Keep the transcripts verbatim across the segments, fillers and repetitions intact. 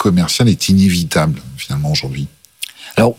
commercial est inévitable, finalement, aujourd'hui? Alors,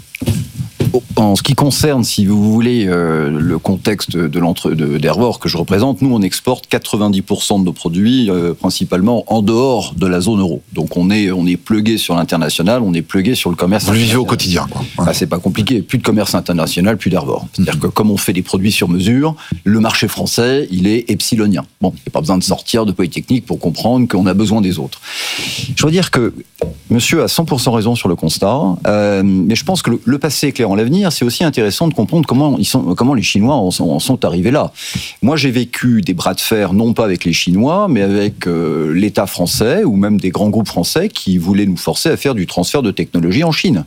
en ce qui concerne, si vous voulez, euh, le contexte de l'entre de, d'Hervor que je représente, nous, on exporte quatre-vingt-dix pour cent de nos produits, euh, principalement en dehors de la zone euro. Donc, on est, on est plugué sur l'international, on est plugué sur le commerce. Vous le vivez au quotidien, quoi. Ouais. Ah, c'est pas compliqué. Plus de commerce international, plus d'Hervor. C'est-à-dire mmh. que comme on fait des produits sur mesure, le marché français, il est epsilonien. Bon, il n'y a pas besoin de sortir de Polytechnique pour comprendre qu'on a besoin des autres. Je dois dire que monsieur a cent pour cent raison sur le constat, euh, mais je pense que le, le passé éclairant l'avenir, c'est aussi intéressant de comprendre comment, ils sont, comment les Chinois en sont, en sont arrivés là. Moi, j'ai vécu des bras de fer, non pas avec les Chinois, mais avec euh, l'État français, ou même des grands groupes français qui voulaient nous forcer à faire du transfert de technologie en Chine.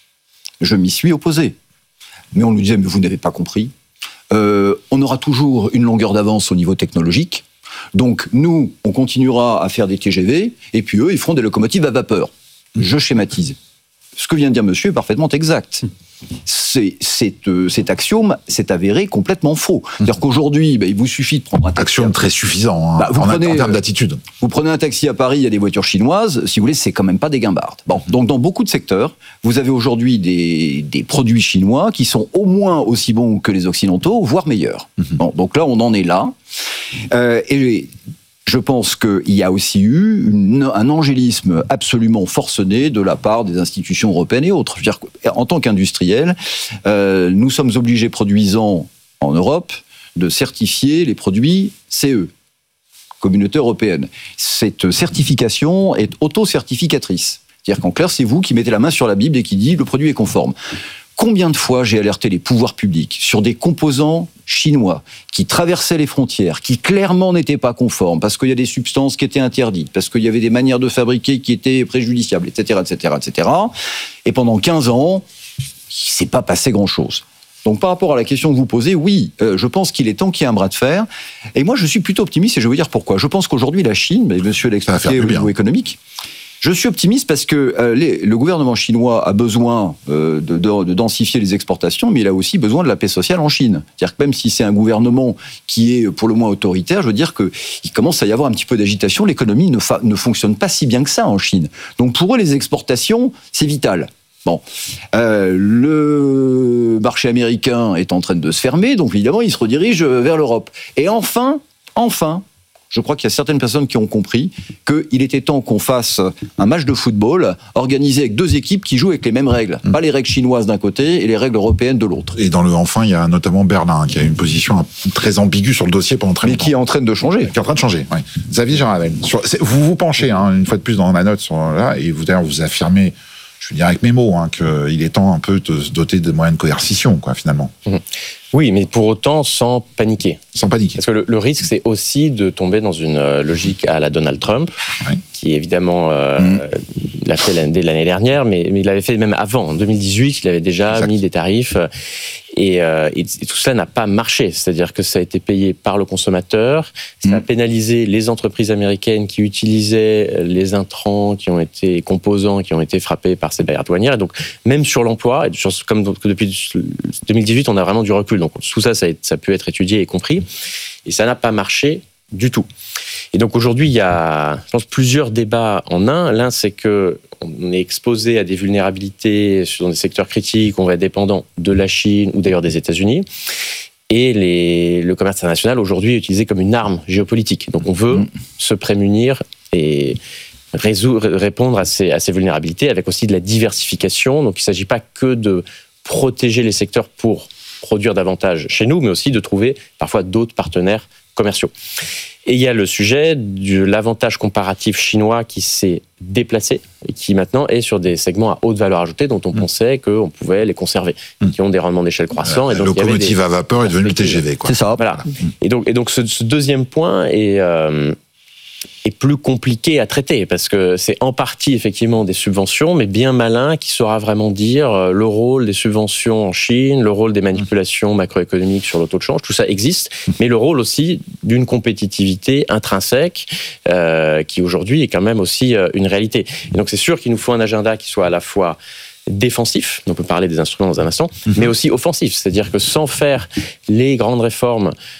Je m'y suis opposé. Mais on nous disait, mais vous n'avez pas compris. Euh, on aura toujours une longueur d'avance au niveau technologique. Donc, nous, on continuera à faire des T G V, et puis eux, ils feront des locomotives à vapeur. Je schématise. Ce que vient de dire monsieur est parfaitement exact. C'est, c'est, euh, cet axiome s'est avéré complètement faux. C'est-à-dire qu'aujourd'hui, bah, il vous suffit de prendre un taxi. Axiome très suffisant, hein, bah, vous en, prenez, en termes d'attitude. Vous prenez un taxi à Paris, il y a des voitures chinoises, si vous voulez, c'est quand même pas des guimbardes. Bon, donc dans beaucoup de secteurs, vous avez aujourd'hui des, des produits chinois qui sont au moins aussi bons que les occidentaux, voire meilleurs. Mm-hmm. Bon, donc là, on en est là. Euh, et je pense qu'il y a aussi eu une, un angélisme absolument forcené de la part des institutions européennes et autres. Je veux dire, en tant qu'industriels, euh, nous sommes obligés, produisant en Europe, de certifier les produits C E, Communauté européenne. Cette certification est auto-certificatrice. C'est-à-dire qu'en clair, c'est vous qui mettez la main sur la Bible et qui dit le produit est conforme. Combien de fois j'ai alerté les pouvoirs publics sur des composants chinois qui traversaient les frontières, qui clairement n'étaient pas conformes, parce qu'il y a des substances qui étaient interdites, parce qu'il y avait des manières de fabriquer qui étaient préjudiciables, et cetera, et cetera, et cetera. Et pendant quinze ans, il ne s'est pas passé grand-chose. Donc par rapport à la question que vous posez, oui, euh, je pense qu'il est temps qu'il y ait un bras de fer. Et moi, je suis plutôt optimiste et je vais vous dire pourquoi. Je pense qu'aujourd'hui, la Chine, et monsieur l'a expliqué au niveau économique, je suis optimiste parce que euh, les, le gouvernement chinois a besoin euh, de, de, de densifier les exportations, mais il a aussi besoin de la paix sociale en Chine. C'est-à-dire que même si c'est un gouvernement qui est pour le moins autoritaire, je veux dire qu'il commence à y avoir un petit peu d'agitation. L'économie ne, fa- ne fonctionne pas si bien que ça en Chine. Donc pour eux, les exportations, c'est vital. Bon, euh, le marché américain est en train de se fermer, donc évidemment, il se redirige vers l'Europe. Et enfin, enfin, je crois qu'il y a certaines personnes qui ont compris qu'il était temps qu'on fasse un match de football organisé avec deux équipes qui jouent avec les mêmes règles. Mmh. Pas les règles chinoises d'un côté et les règles européennes de l'autre. Et dans le enfin, il y a notamment Berlin qui a une position très ambiguë sur le dossier pendant très Mais longtemps. Mais qui est en train de changer. Qui est en train de changer, oui. Xavier Giravel, sur, vous vous penchez hein, une fois de plus dans ma note sur, là, et vous d'ailleurs vous affirmez, je veux dire avec mes mots, hein, qu'il est temps un peu de se doter de moyens de coercition, quoi, finalement. Mmh. Oui, mais pour autant sans paniquer. Sans paniquer. Parce que le, le risque, c'est aussi de tomber dans une logique à la Donald Trump, oui. qui évidemment euh, mmh. l'a fait dès l'année dernière, mais, mais il l'avait fait même avant. En deux mille dix-huit, il avait déjà exact. mis des tarifs. Et, euh, et, et tout cela n'a pas marché. C'est-à-dire que ça a été payé par le consommateur, ça mmh. a pénalisé les entreprises américaines qui utilisaient les intrants, qui ont été composants, qui ont été frappés par ces barrières douanières. Et donc, même sur l'emploi, et sur, comme donc, depuis deux mille dix-huit, on a vraiment du recul. Donc, tout ça, ça a, ça a pu être étudié et compris. Et ça n'a pas marché du tout. Et donc, aujourd'hui, il y a, je pense, plusieurs débats en un. L'un, c'est que on est exposé à des vulnérabilités dans des secteurs critiques, on va être dépendant de la Chine ou d'ailleurs des États-Unis. Et les, le commerce international, aujourd'hui, est utilisé comme une arme géopolitique. Donc, on veut mmh. se prémunir et résoudre, répondre à ces, à ces vulnérabilités avec aussi de la diversification. Donc, il ne s'agit pas que de protéger les secteurs pour produire davantage chez nous, mais aussi de trouver parfois d'autres partenaires commerciaux. Et il y a le sujet de l'avantage comparatif chinois qui s'est déplacé et qui maintenant est sur des segments à haute valeur ajoutée dont on mmh. pensait qu'on pouvait les conserver, mmh. qui ont des rendements d'échelle croissants. La et donc locomotive à vapeur est devenue le T G V. Quoi. C'est ça. Voilà. Mmh. Et donc, et donc ce, ce deuxième point est... Euh, est plus compliqué à traiter parce que c'est en partie effectivement des subventions, mais bien malin qui saura vraiment dire le rôle des subventions en Chine, le rôle des manipulations macroéconomiques sur le taux de change, tout ça existe, mais le rôle aussi d'une compétitivité intrinsèque euh, qui aujourd'hui est quand même aussi euh, une réalité. Et donc c'est sûr qu'il nous faut un agenda qui soit à la fois défensif, on peut parler des instruments dans un instant, mmh. mais aussi offensif, c'est-à-dire que sans faire les grandes réformes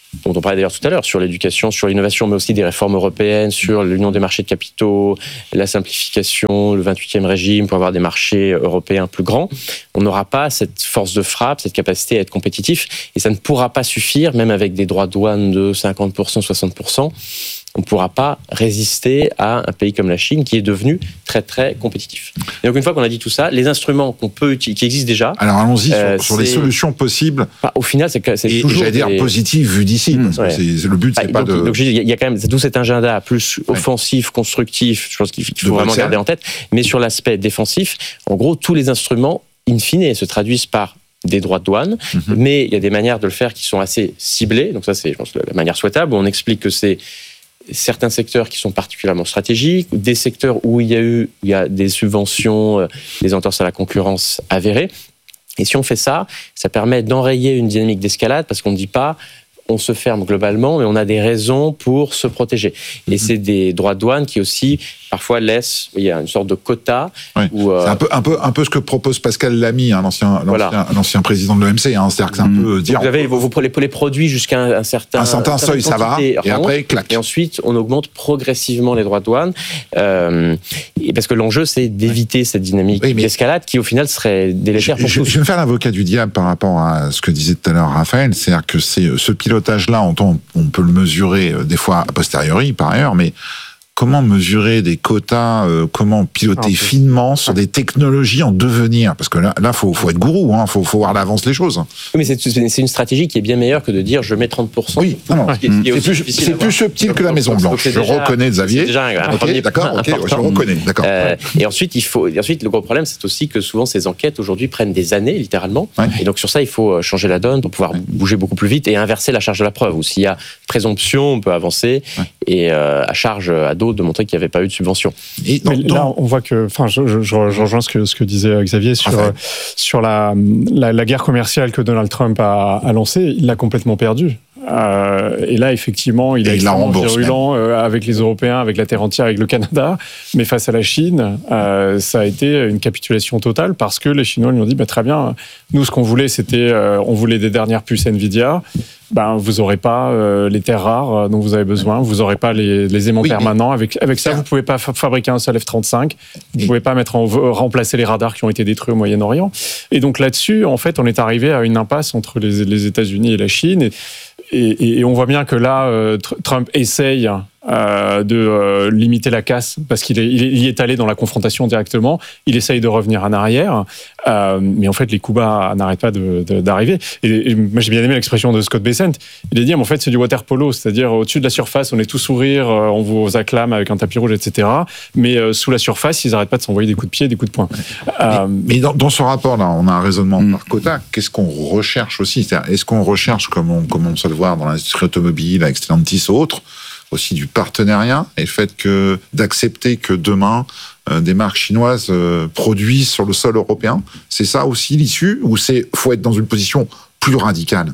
dont on parlait d'ailleurs tout à l'heure, sur l'éducation, sur l'innovation, mais aussi des réformes européennes, sur l'union des marchés de capitaux, la simplification, le vingt-huitième régime pour avoir des marchés européens plus grands, on n'aura pas cette force de frappe, cette capacité à être compétitif, et ça ne pourra pas suffire, même avec des droits de douane de cinquante pour cent, soixante pour cent, on ne pourra pas résister à un pays comme la Chine qui est devenu très très compétitif. Et donc une fois qu'on a dit tout ça, les instruments qu'on peut utiliser, qui existent déjà. Alors allons-y euh, sur, sur les solutions possibles. Bah, au final, c'est, c'est et, toujours. Et j'allais dire positives vu d'ici. Mmh, parce que ouais. c'est, le but, c'est bah, pas donc, de. Donc il y a quand même tout cet agenda plus offensif, ouais. constructif. Je pense qu'il faut de vraiment garder en tête. Mais sur l'aspect défensif, en gros, tous les instruments, in fine, se traduisent par des droits de douane, mmh. mais il y a des manières de le faire qui sont assez ciblées. Donc ça, c'est, je pense, la manière souhaitable. Où on explique que c'est certains secteurs qui sont particulièrement stratégiques, des secteurs où il y a eu il y a des subventions, des entorses à la concurrence avérées. Et si on fait ça, ça permet d'enrayer une dynamique d'escalade parce qu'on ne dit pas on se ferme globalement, mais on a des raisons pour se protéger. Et mmh. c'est des droits de douane qui aussi parfois laissent, il y a une sorte de quota. Oui. Où, euh... C'est un peu, un peu, un peu ce que propose Pascal Lamy, hein, l'ancien, voilà. l'ancien, l'ancien président de l'O M C. Hein, c'est-à-dire que c'est un mmh. peu dire. Vous avez vous, vous, les, les produits jusqu'à un, un certain, un certain seuil, ça va. Et rente, après, clac. Et ensuite, on augmente progressivement les droits de douane, euh, et parce que l'enjeu, c'est d'éviter oui. cette dynamique oui, mais... d'escalade qui, au final, serait délétère pour je, tous. Je vais me faire l'avocat du diable par rapport à ce que disait tout à l'heure Raphaël. C'est-à-dire que c'est ce pilotage-là, on, on peut le mesurer des fois a posteriori, par ailleurs, mais comment mesurer des quotas, euh, comment piloter ah, finement sur des technologies en devenir? Parce que là, là, faut, faut être gourou, hein, faut, faut voir l'avance les choses. Oui, mais c'est, c'est une stratégie qui est bien meilleure que de dire je mets trente pour cent. Oui, non, non. C'est, c'est, plus, c'est plus subtil que la Maison Blanche. Je déjà, reconnais, Xavier. C'est déjà un, un okay, premier d'accord, ok, je reconnais, d'accord. Euh, et ensuite, il faut, et ensuite, le gros problème, c'est aussi que souvent ces enquêtes aujourd'hui prennent des années, littéralement. Ouais. Et donc sur ça, il faut changer la donne pour pouvoir ouais. bouger beaucoup plus vite et inverser la charge de la preuve. Ou s'il y a présomption, on peut avancer ouais. et euh, à charge à d'autres de montrer qu'il n'y avait pas eu de subvention. Et donc, là, on voit que, enfin, je, je, je rejoins ce que, ce que disait Xavier sur, ah, sur la, la, la guerre commerciale que Donald Trump a, a lancée. Il l'a complètement perdue. Euh, et là, effectivement, il est extrêmement virulent euh, avec les Européens, avec la terre entière, avec le Canada. Mais face à la Chine, euh, ça a été une capitulation totale parce que les Chinois lui ont dit bah, très bien, nous, ce qu'on voulait, c'était, euh, on voulait des dernières puces Nvidia. Ben, vous n'aurez pas euh, les terres rares dont vous avez besoin, vous n'aurez pas les, les aimants oui, permanents. Avec, avec ça, vous ne pouvez pas fa- fabriquer un seul F trente-cinq, vous ne pouvez pas mettre en, remplacer les radars qui ont été détruits au Moyen-Orient. Et donc là-dessus, en fait, on est arrivé à une impasse entre les, les États-Unis et la Chine. Et, et, et on voit bien que là, euh, Trump essaye euh, de euh, limiter la casse parce qu'il est, il y est allé dans la confrontation directement. Il essaye de revenir en arrière, euh, mais en fait, les coups bas n'arrêtent pas de, de, d'arriver. Et, et moi, j'ai bien aimé l'expression de Scott Bessent. Il a dit, mais en fait, c'est du water polo, c'est-à-dire au-dessus de la surface, on est tous sourires, on vous acclame avec un tapis rouge, et cetera. Mais euh, sous la surface, ils n'arrêtent pas de s'envoyer des coups de pied, des coups de poing. Euh, mais, mais dans, dans ce rapport-là, on a un raisonnement mm. par quota. Qu'est-ce qu'on recherche aussi? C'est-à-dire, est-ce qu'on recherche, comme on commence à le voir dans l'industrie automobile, avec Stellantis ou autres, aussi du partenariat et le fait que d'accepter que demain euh, des marques chinoises euh, produisent sur le sol européen, c'est ça aussi l'issue ou c'est faut être dans une position plus radicale?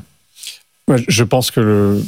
Je pense que le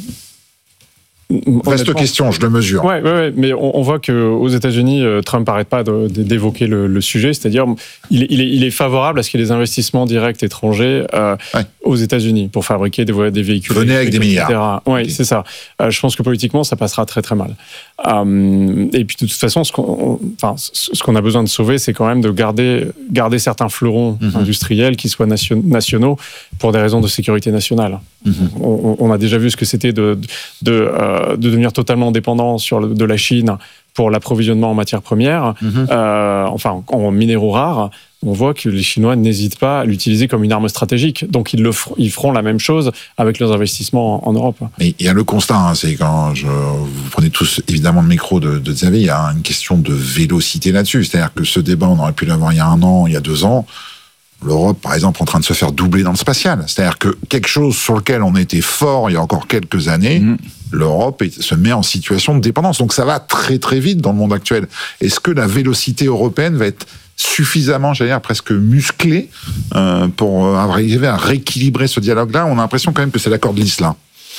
Vaste question, je le mesure. Ouais, ouais, ouais, mais on, on voit qu'aux États-Unis, Trump n'arrête pas de, de, d'évoquer le, le sujet, c'est-à-dire il, il, est, il est favorable à ce qu'il y ait des investissements directs étrangers euh, ouais. aux États-Unis pour fabriquer des, des véhicules. Venez avec des milliards. Oui, okay. c'est ça. Euh, je pense que politiquement, ça passera très très mal. Euh, et puis de toute façon, ce qu'on, enfin, ce qu'on a besoin de sauver, c'est quand même de garder, garder certains fleurons mm-hmm. industriels qui soient nation, nationaux pour des raisons de sécurité nationale. Mm-hmm. On, on a déjà vu ce que c'était de, de, de euh, de devenir totalement dépendant sur le, de la Chine pour l'approvisionnement en matières premières, mmh. euh, enfin en minéraux rares. On voit que les Chinois n'hésitent pas à l'utiliser comme une arme stratégique. Donc ils, le f- ils feront la même chose avec leurs investissements en, en Europe. Mais il y a le constat, hein, c'est quand je, vous prenez tous évidemment le micro de, de Xavier, il y a une question de vélocité là-dessus. C'est-à-dire que ce débat, on aurait pu l'avoir il y a un an, il y a deux ans. L'Europe, par exemple, en train de se faire doubler dans le spatial. C'est-à-dire que quelque chose sur lequel on était fort il y a encore quelques années, mmh. l'Europe est, se met en situation de dépendance. Donc ça va très très vite dans le monde actuel. Est-ce que la vélocité européenne va être suffisamment, j'allais dire, presque musclée euh, pour arriver à rééquilibrer ce dialogue-là? On a l'impression quand même que c'est la corde lisse là.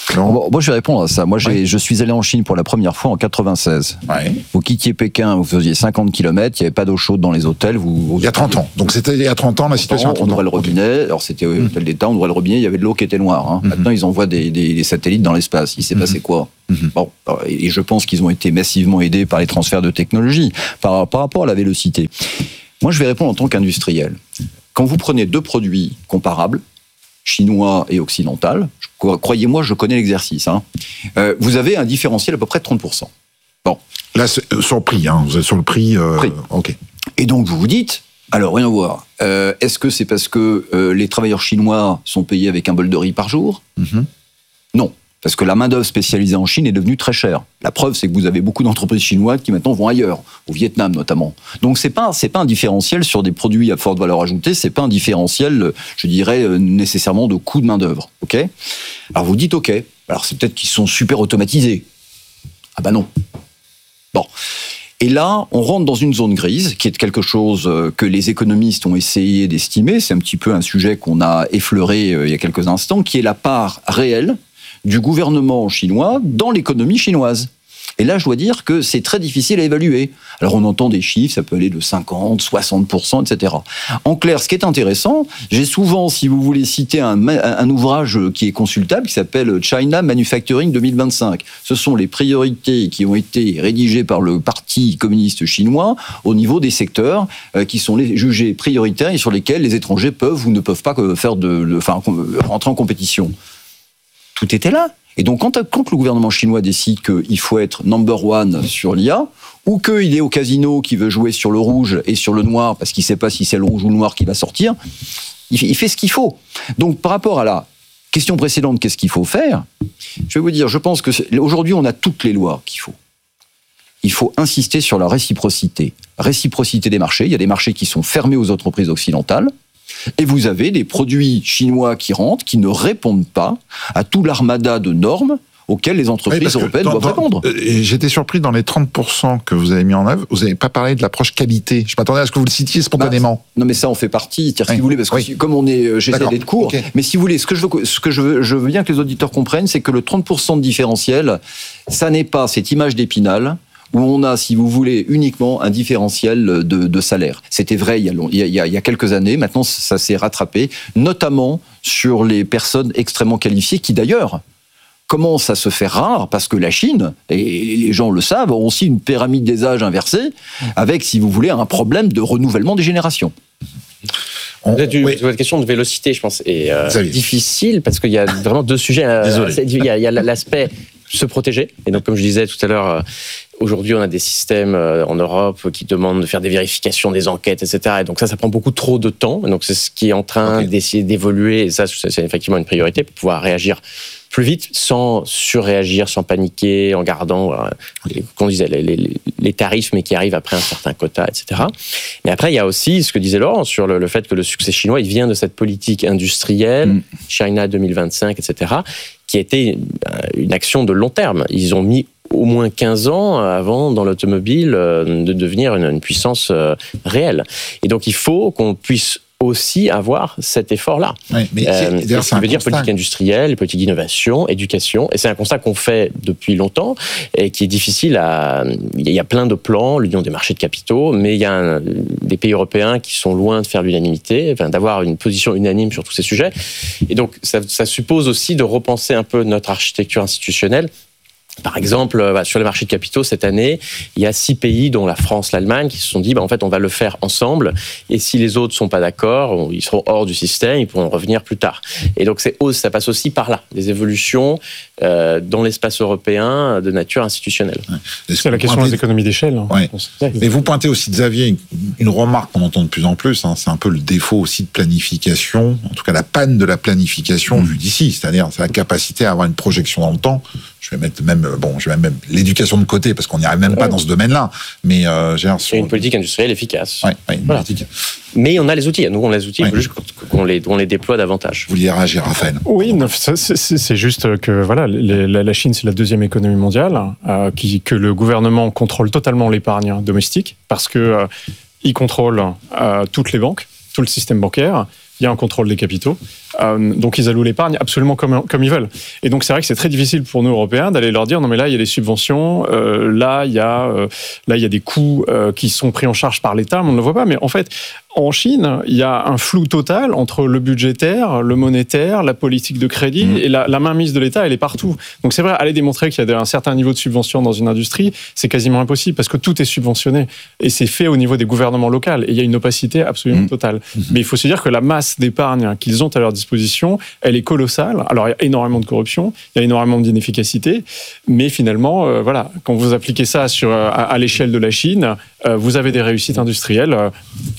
Bon, moi, je vais répondre à ça. Moi, j'ai, ouais. je suis allé en Chine pour la première fois en quatre-vingt-seize. Ouais. Vous quittiez Pékin, vous faisiez cinquante kilomètres, il n'y avait pas d'eau chaude dans les hôtels. Vous, il y a trente ans. Donc, c'était il y a trente ans, la situation. On ouvrait le robinet. Alors, c'était mmh. hôtel d'État, on ouvrait le robinet, il y avait de l'eau qui était noire. Hein. Mmh. Maintenant, ils envoient des, des, des satellites dans l'espace. Il s'est mmh. passé quoi? Mmh. Bon. Et je pense qu'ils ont été massivement aidés par les transferts de technologie, par, par rapport à la vélocité. Moi, je vais répondre en tant qu'industriel. Quand vous prenez deux produits comparables, chinois et occidental, croyez-moi, je connais l'exercice, hein, euh, vous avez un différentiel à peu près de trente pour cent. Bon. Là, c'est sur le prix, hein, vous êtes sur le prix. Euh, prix. Ok. Et donc, vous vous dites, alors, rien à voir, euh, est-ce que c'est parce que euh, les travailleurs chinois sont payés avec un bol de riz par jour? Mm-hmm. Non. Parce que la main-d'œuvre spécialisée en Chine est devenue très chère. La preuve, c'est que vous avez beaucoup d'entreprises chinoises qui maintenant vont ailleurs, au Vietnam notamment. Donc c'est pas c'est pas un différentiel sur des produits à forte valeur ajoutée, c'est pas un différentiel, je dirais nécessairement de coût de main-d'œuvre. Ok ? Alors vous dites ok. Alors c'est peut-être qu'ils sont super automatisés. Ah bah non. Bon. Et là, on rentre dans une zone grise, qui est quelque chose que les économistes ont essayé d'estimer. C'est un petit peu un sujet qu'on a effleuré il y a quelques instants, qui est la part réelle du gouvernement chinois dans l'économie chinoise. Et là, je dois dire que c'est très difficile à évaluer. Alors, on entend des chiffres, ça peut aller de cinquante, soixante pour cent, et cetera. En clair, ce qui est intéressant, j'ai souvent, si vous voulez citer un, un ouvrage qui est consultable, qui s'appelle China Manufacturing deux mille vingt-cinq. Ce sont les priorités qui ont été rédigées par le Parti communiste chinois au niveau des secteurs euh, qui sont les, jugés prioritaires et sur lesquels les étrangers peuvent ou ne peuvent pas faire de, de, enfin, rentrer en compétition. Tout était là. Et donc, quand, quand le gouvernement chinois décide qu'il faut être number one sur l'I A, ou qu'il est au casino qui veut jouer sur le rouge et sur le noir, parce qu'il ne sait pas si c'est le rouge ou le noir qui va sortir, il, il fait ce qu'il faut. Donc, par rapport à la question précédente, qu'est-ce qu'il faut faire? Je vais vous dire, je pense que aujourd'hui, on a toutes les lois qu'il faut. Il faut insister sur la réciprocité. Réciprocité des marchés. Il y a des marchés qui sont fermés aux entreprises occidentales. Et vous avez des produits chinois qui rentrent, qui ne répondent pas à tout l'armada de normes auxquelles les entreprises oui, européennes dans, doivent dans, répondre. Et j'étais surpris, dans les trente pour cent que vous avez mis en œuvre, vous n'avez pas parlé de l'approche qualité. Je m'attendais à ce que vous le citiez spontanément. Bah, non, mais ça en fait partie, oui. si vous voulez, parce que oui. comme on est, j'essaie d'être court, okay. mais si vous voulez, ce que je veux, ce que je veux, je veux bien que les auditeurs comprennent, c'est que le trente pour cent de différentiel, ça n'est pas cette image d'Épinal, où on a, si vous voulez, uniquement un différentiel de, de salaire. C'était vrai il y, a long, il, y a, il y a quelques années, maintenant ça s'est rattrapé, notamment sur les personnes extrêmement qualifiées, qui d'ailleurs commencent à se faire rares, parce que la Chine, et les gens le savent, ont aussi une pyramide des âges inversée, avec, si vous voulez, un problème de renouvellement des générations. On, du, oui. Votre question de vélocité, je pense, est euh, difficile, parce qu'il y a vraiment deux sujets. Euh, il, y a, il y a l'aspect se protéger, et donc comme je disais tout à l'heure, euh, aujourd'hui, on a des systèmes en Europe qui demandent de faire des vérifications, des enquêtes, et cetera. Et donc ça, ça prend beaucoup trop de temps. Et donc c'est ce qui est en train okay. d'essayer d'évoluer. Et ça, c'est effectivement une priorité pour pouvoir réagir plus vite, sans surréagir, sans paniquer, en gardant, euh, okay. qu'on disait, les, les, les tarifs, mais qui arrivent après un certain quota, et cetera. Mais après, il y a aussi ce que disait Laurent sur le, le fait que le succès chinois, il vient de cette politique industrielle, mm. China deux mille vingt-cinq, et cetera, qui a été une action de long terme. Ils ont mis au moins quinze ans avant, dans l'automobile, de devenir une, une puissance réelle. Et donc, il faut qu'on puisse aussi avoir cet effort-là. Oui, mais euh, c'est, ça veut dire constat. Politique industrielle, politique d'innovation, éducation. Et c'est un constat qu'on fait depuis longtemps et qui est difficile à... Il y a plein de plans, l'union des marchés de capitaux, mais il y a un, des pays européens qui sont loin de faire l'unanimité, enfin, d'avoir une position unanime sur tous ces sujets. Et donc, ça, ça suppose aussi de repenser un peu notre architecture institutionnelle. Par exemple, bah, sur les marchés de capitaux, cette année, il y a six pays, dont la France, l'Allemagne, qui se sont dit, bah, en fait, on va le faire ensemble. Et si les autres ne sont pas d'accord, ils seront hors du système, ils pourront revenir plus tard. Et donc, c'est, ça passe aussi par là, des évolutions euh, dans l'espace européen de nature institutionnelle. Ouais. C'est la question pointez... des économies d'échelle. Hein, ouais. Mais vous pointez aussi, Xavier, une, une remarque qu'on entend de plus en plus, hein, c'est un peu le défaut aussi de planification, en tout cas la panne de la planification mmh. vue d'ici, c'est-à-dire c'est la capacité à avoir une projection dans le temps. Je vais mettre même, bon, je vais même l'éducation de côté parce qu'on n'y arrive même pas dans ce domaine-là. Mais euh, j'ai sur... une politique industrielle efficace. Ouais, ouais, une voilà. politique. Mais on a les outils. Nous, on a les outils. Ouais. Il faut juste qu'on les, on les déploie davantage. Vous vouliez réagir, Raphaël? Oui, non, c'est, c'est, c'est juste que voilà, les, la, la Chine, c'est la deuxième économie mondiale, euh, qui, que le gouvernement contrôle totalement l'épargne domestique parce que euh, il contrôle euh, toutes les banques, tout le système bancaire. il y a un contrôle des capitaux. Euh, donc ils allouent l'épargne absolument comme, comme ils veulent. Et donc c'est vrai que c'est très difficile pour nous Européens d'aller leur dire non mais là il y a des subventions, euh, là il y a euh, là il y a des coûts euh, qui sont pris en charge par l'État, mais on ne le voit pas. Mais en fait en Chine il y a un flou total entre le budgétaire, le monétaire, la politique de crédit mmh. et la, la mainmise de l'État elle est partout. Donc c'est vrai aller démontrer qu'il y a un certain niveau de subvention dans une industrie c'est quasiment impossible parce que tout est subventionné et c'est fait au niveau des gouvernements locaux et il y a une opacité absolument mmh. totale. Mmh. Mais il faut se dire que la masse d'épargne qu'ils ont à leur disposition, elle est colossale. Alors, il y a énormément de corruption, il y a énormément d'inefficacité, mais finalement, euh, voilà, quand vous appliquez ça sur, à, à l'échelle de la Chine, euh, vous avez des réussites industrielles. Euh,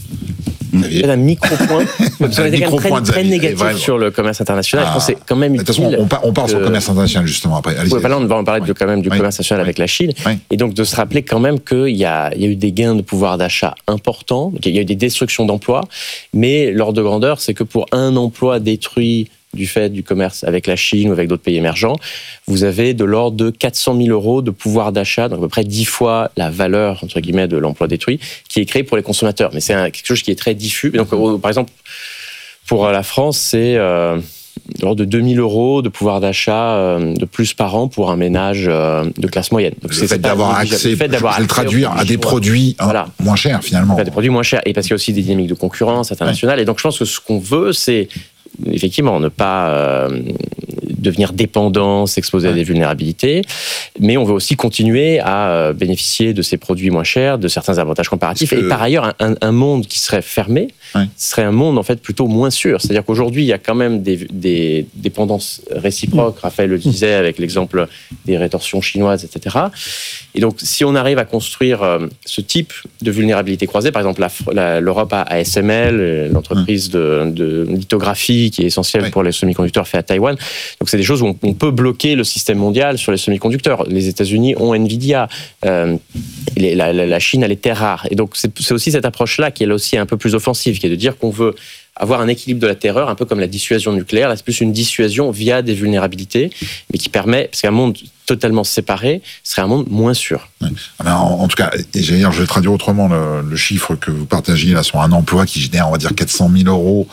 Il y a un micro-point. Vous avez été quand même très, très négatif sur le commerce international. Ah, je pense que c'est quand même utile. De toute façon, on parle sur le commerce international, justement, après. Oui, voilà, on va en parler ouais. de, quand même du ouais. commerce international ouais. avec la Chine. Ouais. Et donc, de se rappeler quand même qu'il y a, il y a eu des gains de pouvoir d'achat importants, qu'il y a eu des destructions d'emplois, mais l'ordre de grandeur, c'est que pour un emploi détruit du fait du commerce avec la Chine ou avec d'autres pays émergents, vous avez de l'ordre de quatre cent mille euros de pouvoir d'achat, donc à peu près dix fois la valeur, entre guillemets, de l'emploi détruit, qui est créé pour les consommateurs. Mais c'est un, quelque chose qui est très diffus. Et donc, par exemple, pour la France, c'est euh, de l'ordre de deux mille euros de pouvoir d'achat euh, de plus par an pour un ménage euh, de classe moyenne. Donc, le c'est fait d'avoir accès, le fait d'avoir accès, traduire à des produits hein, voilà. moins chers, finalement. Des produits moins chers. Et parce qu'il y a aussi des dynamiques de concurrence internationale. Ouais. Et donc, je pense que ce qu'on veut, c'est effectivement, ne pas euh, devenir dépendant, s'exposer ouais. à des vulnérabilités, mais on veut aussi continuer à euh, bénéficier de ces produits moins chers, de certains avantages comparatifs. Que... Et par ailleurs, un, un monde qui serait fermé ouais. serait un monde en fait plutôt moins sûr. C'est-à-dire qu'aujourd'hui, il y a quand même des, des dépendances réciproques. Mmh. Raphaël le disait avec l'exemple des rétorsions chinoises, et cetera. Et donc, si on arrive à construire euh, ce type de vulnérabilité croisée, par exemple, la, la, l'Europe a A S M L, l'entreprise mmh. de, de lithographie qui est essentielle oui. pour les semi-conducteurs fait à Taïwan. Donc, c'est des choses où on, on peut bloquer le système mondial sur les semi-conducteurs. Les États-Unis ont Nvidia. Euh, les, la, la Chine a les terres rares. Et donc, c'est, c'est aussi cette approche-là qui est là aussi un peu plus offensive, qui est de dire qu'on veut avoir un équilibre de la terreur, un peu comme la dissuasion nucléaire. Là, c'est plus une dissuasion via des vulnérabilités, mais qui permet, parce qu'un monde totalement séparé serait un monde moins sûr. Ouais. Alors, en, en tout cas, et j'allais dire, je vais traduire autrement le, le chiffre que vous partagiez là sur un emploi qui génère, on va dire, quatre cent mille euros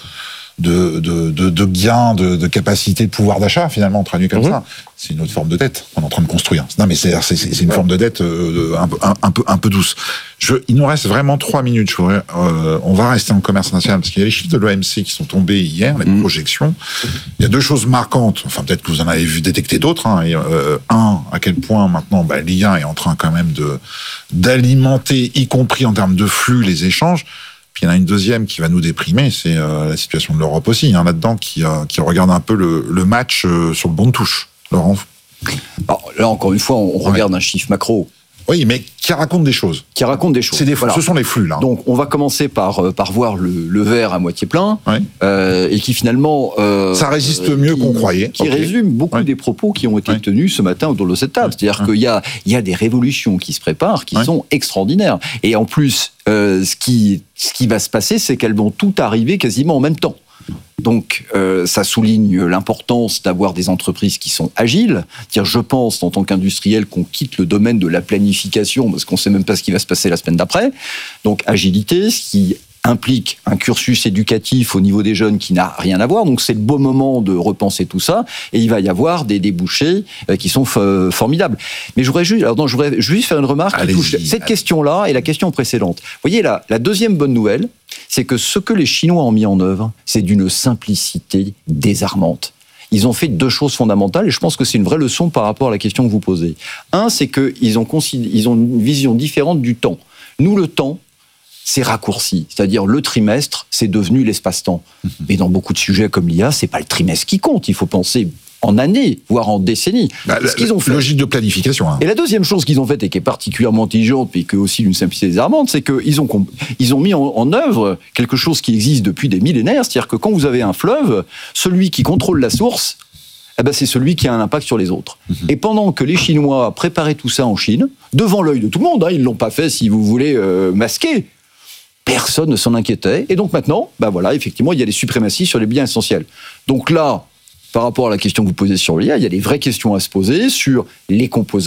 de, de, de, de gains, de, de capacité de pouvoir d'achat, finalement, traduit comme mmh. ça. C'est une autre forme de dette qu'on est en train de construire. Non, mais c'est, c'est, c'est une ouais. forme de dette euh, un, un, un, peu, un peu douce. Je, il nous reste vraiment trois minutes. Je voudrais, euh, on va rester en commerce international parce qu'il y a les chiffres de l'O M C qui sont tombés hier, les mmh. projections. Il y a deux choses marquantes. Enfin, peut-être que vous en avez vu détecter d'autres. Hein. Et, euh, un, à quel point maintenant, bah, l'I A est en train quand même de d'alimenter, y compris en termes de flux, les échanges. Puis il y en a une deuxième qui va nous déprimer, c'est euh, la situation de l'Europe aussi, hein, là-dedans, qui, euh, qui regarde un peu le, le match euh, sur le banc de touche. Laurent. Alors, là, encore une fois, on regarde ouais. un chiffre macro. Oui, mais qui raconte des choses. Qui raconte des choses. C'est des flux, voilà. Ce sont les flux, là. Donc, on va commencer par, euh, par voir le, le verre à moitié plein, ouais. euh, et qui finalement... Euh, Ça résiste mieux qui, qu'on croyait. Qui okay. résume beaucoup ouais. des propos qui ont été ouais. tenus ce matin autour de cette table. Ouais. C'est-à-dire ouais. qu'il y a, il y a des révolutions qui se préparent, qui ouais. sont extraordinaires. Et en plus, euh, ce, qui, ce qui va se passer, c'est qu'elles vont toutes arriver quasiment en même temps. Donc, euh, ça souligne l'importance d'avoir des entreprises qui sont agiles. C'est-à-dire, je pense, en tant qu'industriel, qu'on quitte le domaine de la planification parce qu'on ne sait même pas ce qui va se passer la semaine d'après. Donc, agilité, ce qui implique un cursus éducatif au niveau des jeunes qui n'a rien à voir. Donc, c'est le beau moment de repenser tout ça. Et il va y avoir des débouchés qui sont f- formidables. Mais je voudrais juste, alors non, je voudrais juste faire une remarque Allez-y. qui touche cette question-là et la question précédente. Vous voyez, là, la deuxième bonne nouvelle, c'est que ce que les Chinois ont mis en œuvre, c'est d'une simplicité désarmante. Ils ont fait deux choses fondamentales et je pense que c'est une vraie leçon par rapport à la question que vous posez. Un, c'est qu'ils ont, considéré, ils ont une vision différente du temps. Nous, le temps, c'est raccourci. C'est-à-dire, le trimestre, c'est devenu l'espace-temps. Mais dans beaucoup de sujets comme l'I A, c'est pas le trimestre qui compte. Il faut penser en années, voire en décennies. Bah, ce qu'ils ont fait. Logique de planification. Hein. Et la deuxième chose qu'ils ont faite et qui est particulièrement intelligente, mais qui est aussi d'une simplicité désarmante, c'est qu'ils ont, ils ont mis en, en œuvre quelque chose qui existe depuis des millénaires. C'est-à-dire que quand vous avez un fleuve, celui qui contrôle la source, eh ben c'est celui qui a un impact sur les autres. Mmh. Et pendant que les Chinois préparaient tout ça en Chine, devant l'œil de tout le monde, hein, ils ne l'ont pas fait, si vous voulez, euh, masquer, personne ne s'en inquiétait. Et donc maintenant, ben voilà, effectivement, il y a des suprématies sur les biens essentiels. Donc là, par rapport à la question que vous posez sur l'I A, il y a des vraies questions à se poser sur les composants,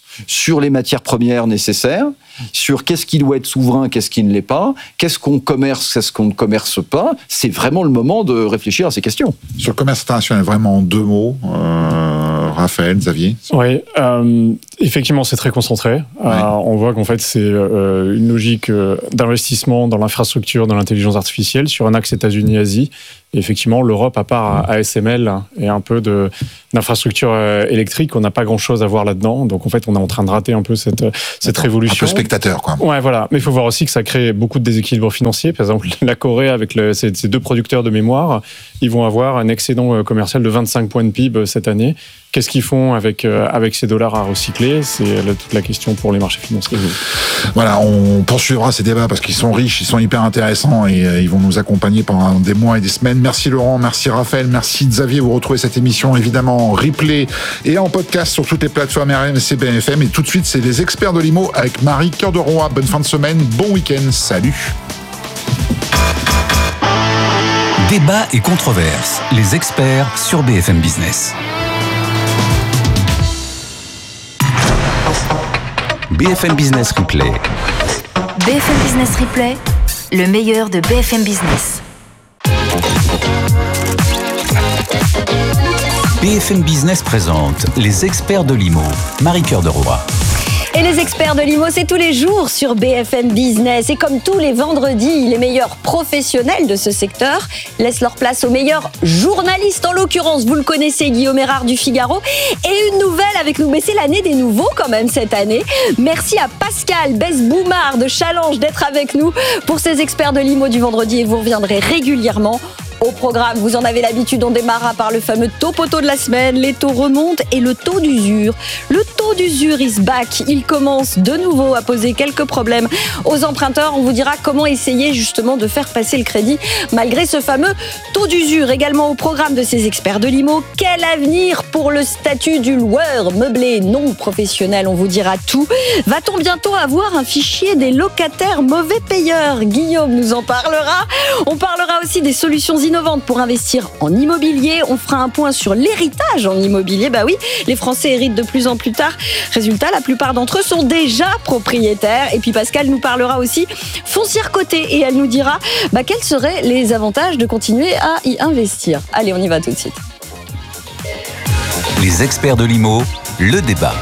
sur les matières premières nécessaires, sur qu'est-ce qui doit être souverain, qu'est-ce qui ne l'est pas, qu'est-ce qu'on commerce, qu'est-ce qu'on ne commerce pas. C'est vraiment le moment de réfléchir à ces questions. Sur le commerce international, vraiment en deux mots, euh, Raphaël, Xavier. Oui, euh, effectivement, c'est très concentré. Ouais. Euh, on voit qu'en fait, c'est euh, une logique euh, d'investissement dans l'infrastructure, dans l'intelligence artificielle, sur un axe États-Unis-Asie. Et effectivement, l'Europe, à part A S M L et un peu de, d'infrastructure électrique, on n'a pas grand-chose à voir là-dedans. Donc, en fait, on est en train de rater un peu cette, cette révolution. Un peu spectateur, quoi. Ouais, voilà. Mais il faut voir aussi que ça crée beaucoup de déséquilibres financiers. Par exemple, la Corée, avec le, ces, ces deux producteurs de mémoire, ils vont avoir un excédent commercial de vingt-cinq points de P I B cette année. Qu'est-ce qu'ils font avec, euh, avec ces dollars à recycler? C'est la, toute la question pour les marchés financiers. Voilà, on poursuivra ces débats parce qu'ils sont riches, ils sont hyper intéressants et euh, ils vont nous accompagner pendant des mois et des semaines. Merci Laurent, merci Raphaël, merci Xavier. Vous retrouvez cette émission évidemment en replay et en podcast sur toutes les plateformes R M C B F M. Et tout de suite, c'est les experts de l'I M O avec Marie Cœur de Roy. Bonne fin de semaine, bon week-end, salut. Débat et controverses, les experts sur B F M Business. B F M Business Replay. B F M Business Replay, le meilleur de B F M Business. B F M Business présente les experts de l'I M O. Marie Cœur de Roy. Et les experts de l'I M O, c'est tous les jours sur B F M Business. Et comme tous les vendredis, les meilleurs professionnels de ce secteur laissent leur place aux meilleurs journalistes. En l'occurrence, vous le connaissez, Guillaume Erard du Figaro. Et une nouvelle avec nous, mais c'est l'année des nouveaux quand même cette année. Merci à Pascal Besse-Boumard de Challenge d'être avec nous pour ces experts de l'I M O du vendredi. Et vous reviendrez régulièrement au programme. Vous en avez l'habitude, on démarra par le fameux taux-poteau de la semaine. Les taux remontent et le taux d'usure. Le taux d'usure is back. Il commence de nouveau à poser quelques problèmes aux emprunteurs. On vous dira comment essayer justement de faire passer le crédit malgré ce fameux taux d'usure. Également au programme de ces experts de l'I M O, quel avenir pour le statut du loueur meublé non professionnel? On vous dira tout. Va-t-on bientôt avoir un fichier des locataires mauvais payeurs? Guillaume nous en parlera. On parlera aussi des solutions innovantes pour investir en immobilier. On fera un point sur l'héritage en immobilier. Bah oui, les Français héritent de plus en plus tard. Résultat, la plupart d'entre eux sont déjà propriétaires. Et puis Pascal nous parlera aussi foncière cotée et elle nous dira bah, quels seraient les avantages de continuer à y investir. Allez, on y va tout de suite. Les experts de l'I M O, le débat.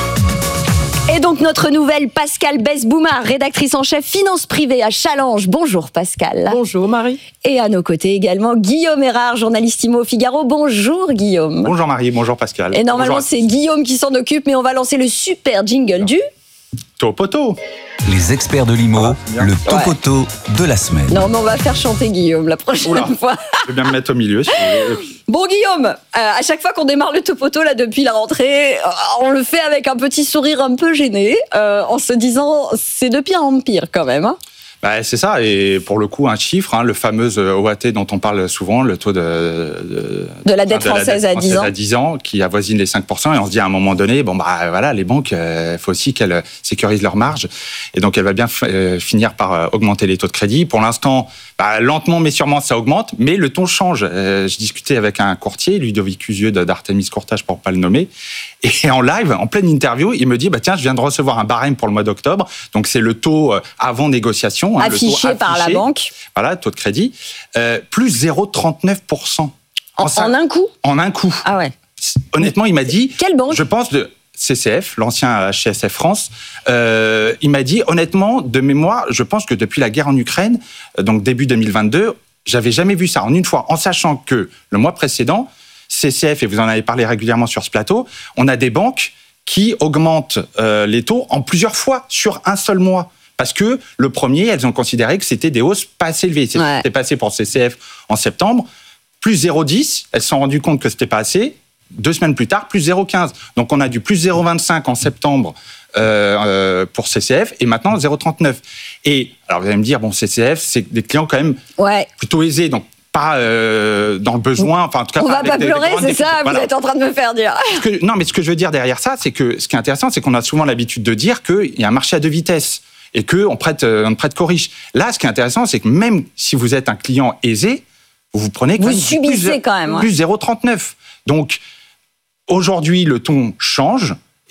Et donc notre nouvelle Pascal Besse-Boumard, rédactrice en chef finance privée à Challenge. Bonjour Pascal. Bonjour Marie. Et à nos côtés également Guillaume Erard, journaliste I M O au Figaro. Bonjour Guillaume. Bonjour Marie, bonjour Pascal. Et normalement bonjour c'est Guillaume qui s'en occupe, mais on va lancer le super jingle du... Topoto. Les experts de l'I M O, ah, le topoto ouais. de la semaine. Non mais on va faire chanter Guillaume la prochaine Oula, fois. Je vais bien me mettre au milieu. Si bon Guillaume, euh, à chaque fois qu'on démarre le topoto là depuis la rentrée, euh, on le fait avec un petit sourire un peu gêné, euh, en se disant c'est de pire en pire quand même. Hein. Bah, c'est ça, et pour le coup, un chiffre, hein, le fameux O A T dont on parle souvent, le taux de, de, de la dette française, à, dix ans. à dix ans, qui avoisine les cinq pour cent, et on se dit à un moment donné, bon, bah voilà, les banques, il euh, faut aussi qu'elles sécurisent leurs marges, et donc elle va bien f- euh, finir par euh, augmenter les taux de crédit. Pour l'instant, bah, lentement mais sûrement, ça augmente, mais le ton change. Euh, je discutais avec un courtier, Ludovic Cusieux d'Artemis Courtage, pour pas le nommer, et en live, en pleine interview, il me dit, bah tiens, je viens de recevoir un barème pour le mois d'octobre, donc c'est le taux euh, avant négociation. Hein, affiché, le taux affiché par la banque. Voilà, taux de crédit. Euh, plus zéro virgule trente-neuf pour cent. En, en, en un coup En un coup. Ah ouais. Honnêtement, il m'a dit... Quelle banque? Je pense de C C F, l'ancien H C S F France. Euh, il m'a dit, honnêtement, de mémoire, je pense que depuis la guerre en Ukraine, donc début deux mille vingt-deux, j'avais jamais vu ça en une fois, en sachant que le mois précédent, C C F, et vous en avez parlé régulièrement sur ce plateau, on a des banques qui augmentent euh, les taux en plusieurs fois sur un seul mois. Parce que le premier, elles ont considéré que c'était des hausses pas assez élevées. C'était ouais. passé pour C C F en septembre, plus zéro virgule dix, elles se sont rendues compte que c'était pas assez. Deux semaines plus tard, plus zéro virgule quinze. Donc on a du plus zéro virgule vingt-cinq en septembre euh, euh, pour C C F et maintenant zéro virgule trente-neuf. Et alors vous allez me dire, bon, C C F, c'est des clients quand même ouais. plutôt aisés, donc pas euh, dans le besoin, enfin en tout cas. On pas va pas des, pleurer, des c'est déficits. ça, voilà. Vous êtes en train de me faire dire. Que, non, mais ce que je veux dire derrière ça, c'est que ce qui est intéressant, c'est qu'on a souvent l'habitude de dire qu'il y a un marché à deux vitesses et qu'on prête, on ne prête qu'aux riches. Là, ce qui est intéressant, c'est que même si vous êtes un client aisé, vous vous prenez quand vous même subissez plus, quand même, ouais. plus zéro virgule trente-neuf. Donc aujourd'hui, le ton change.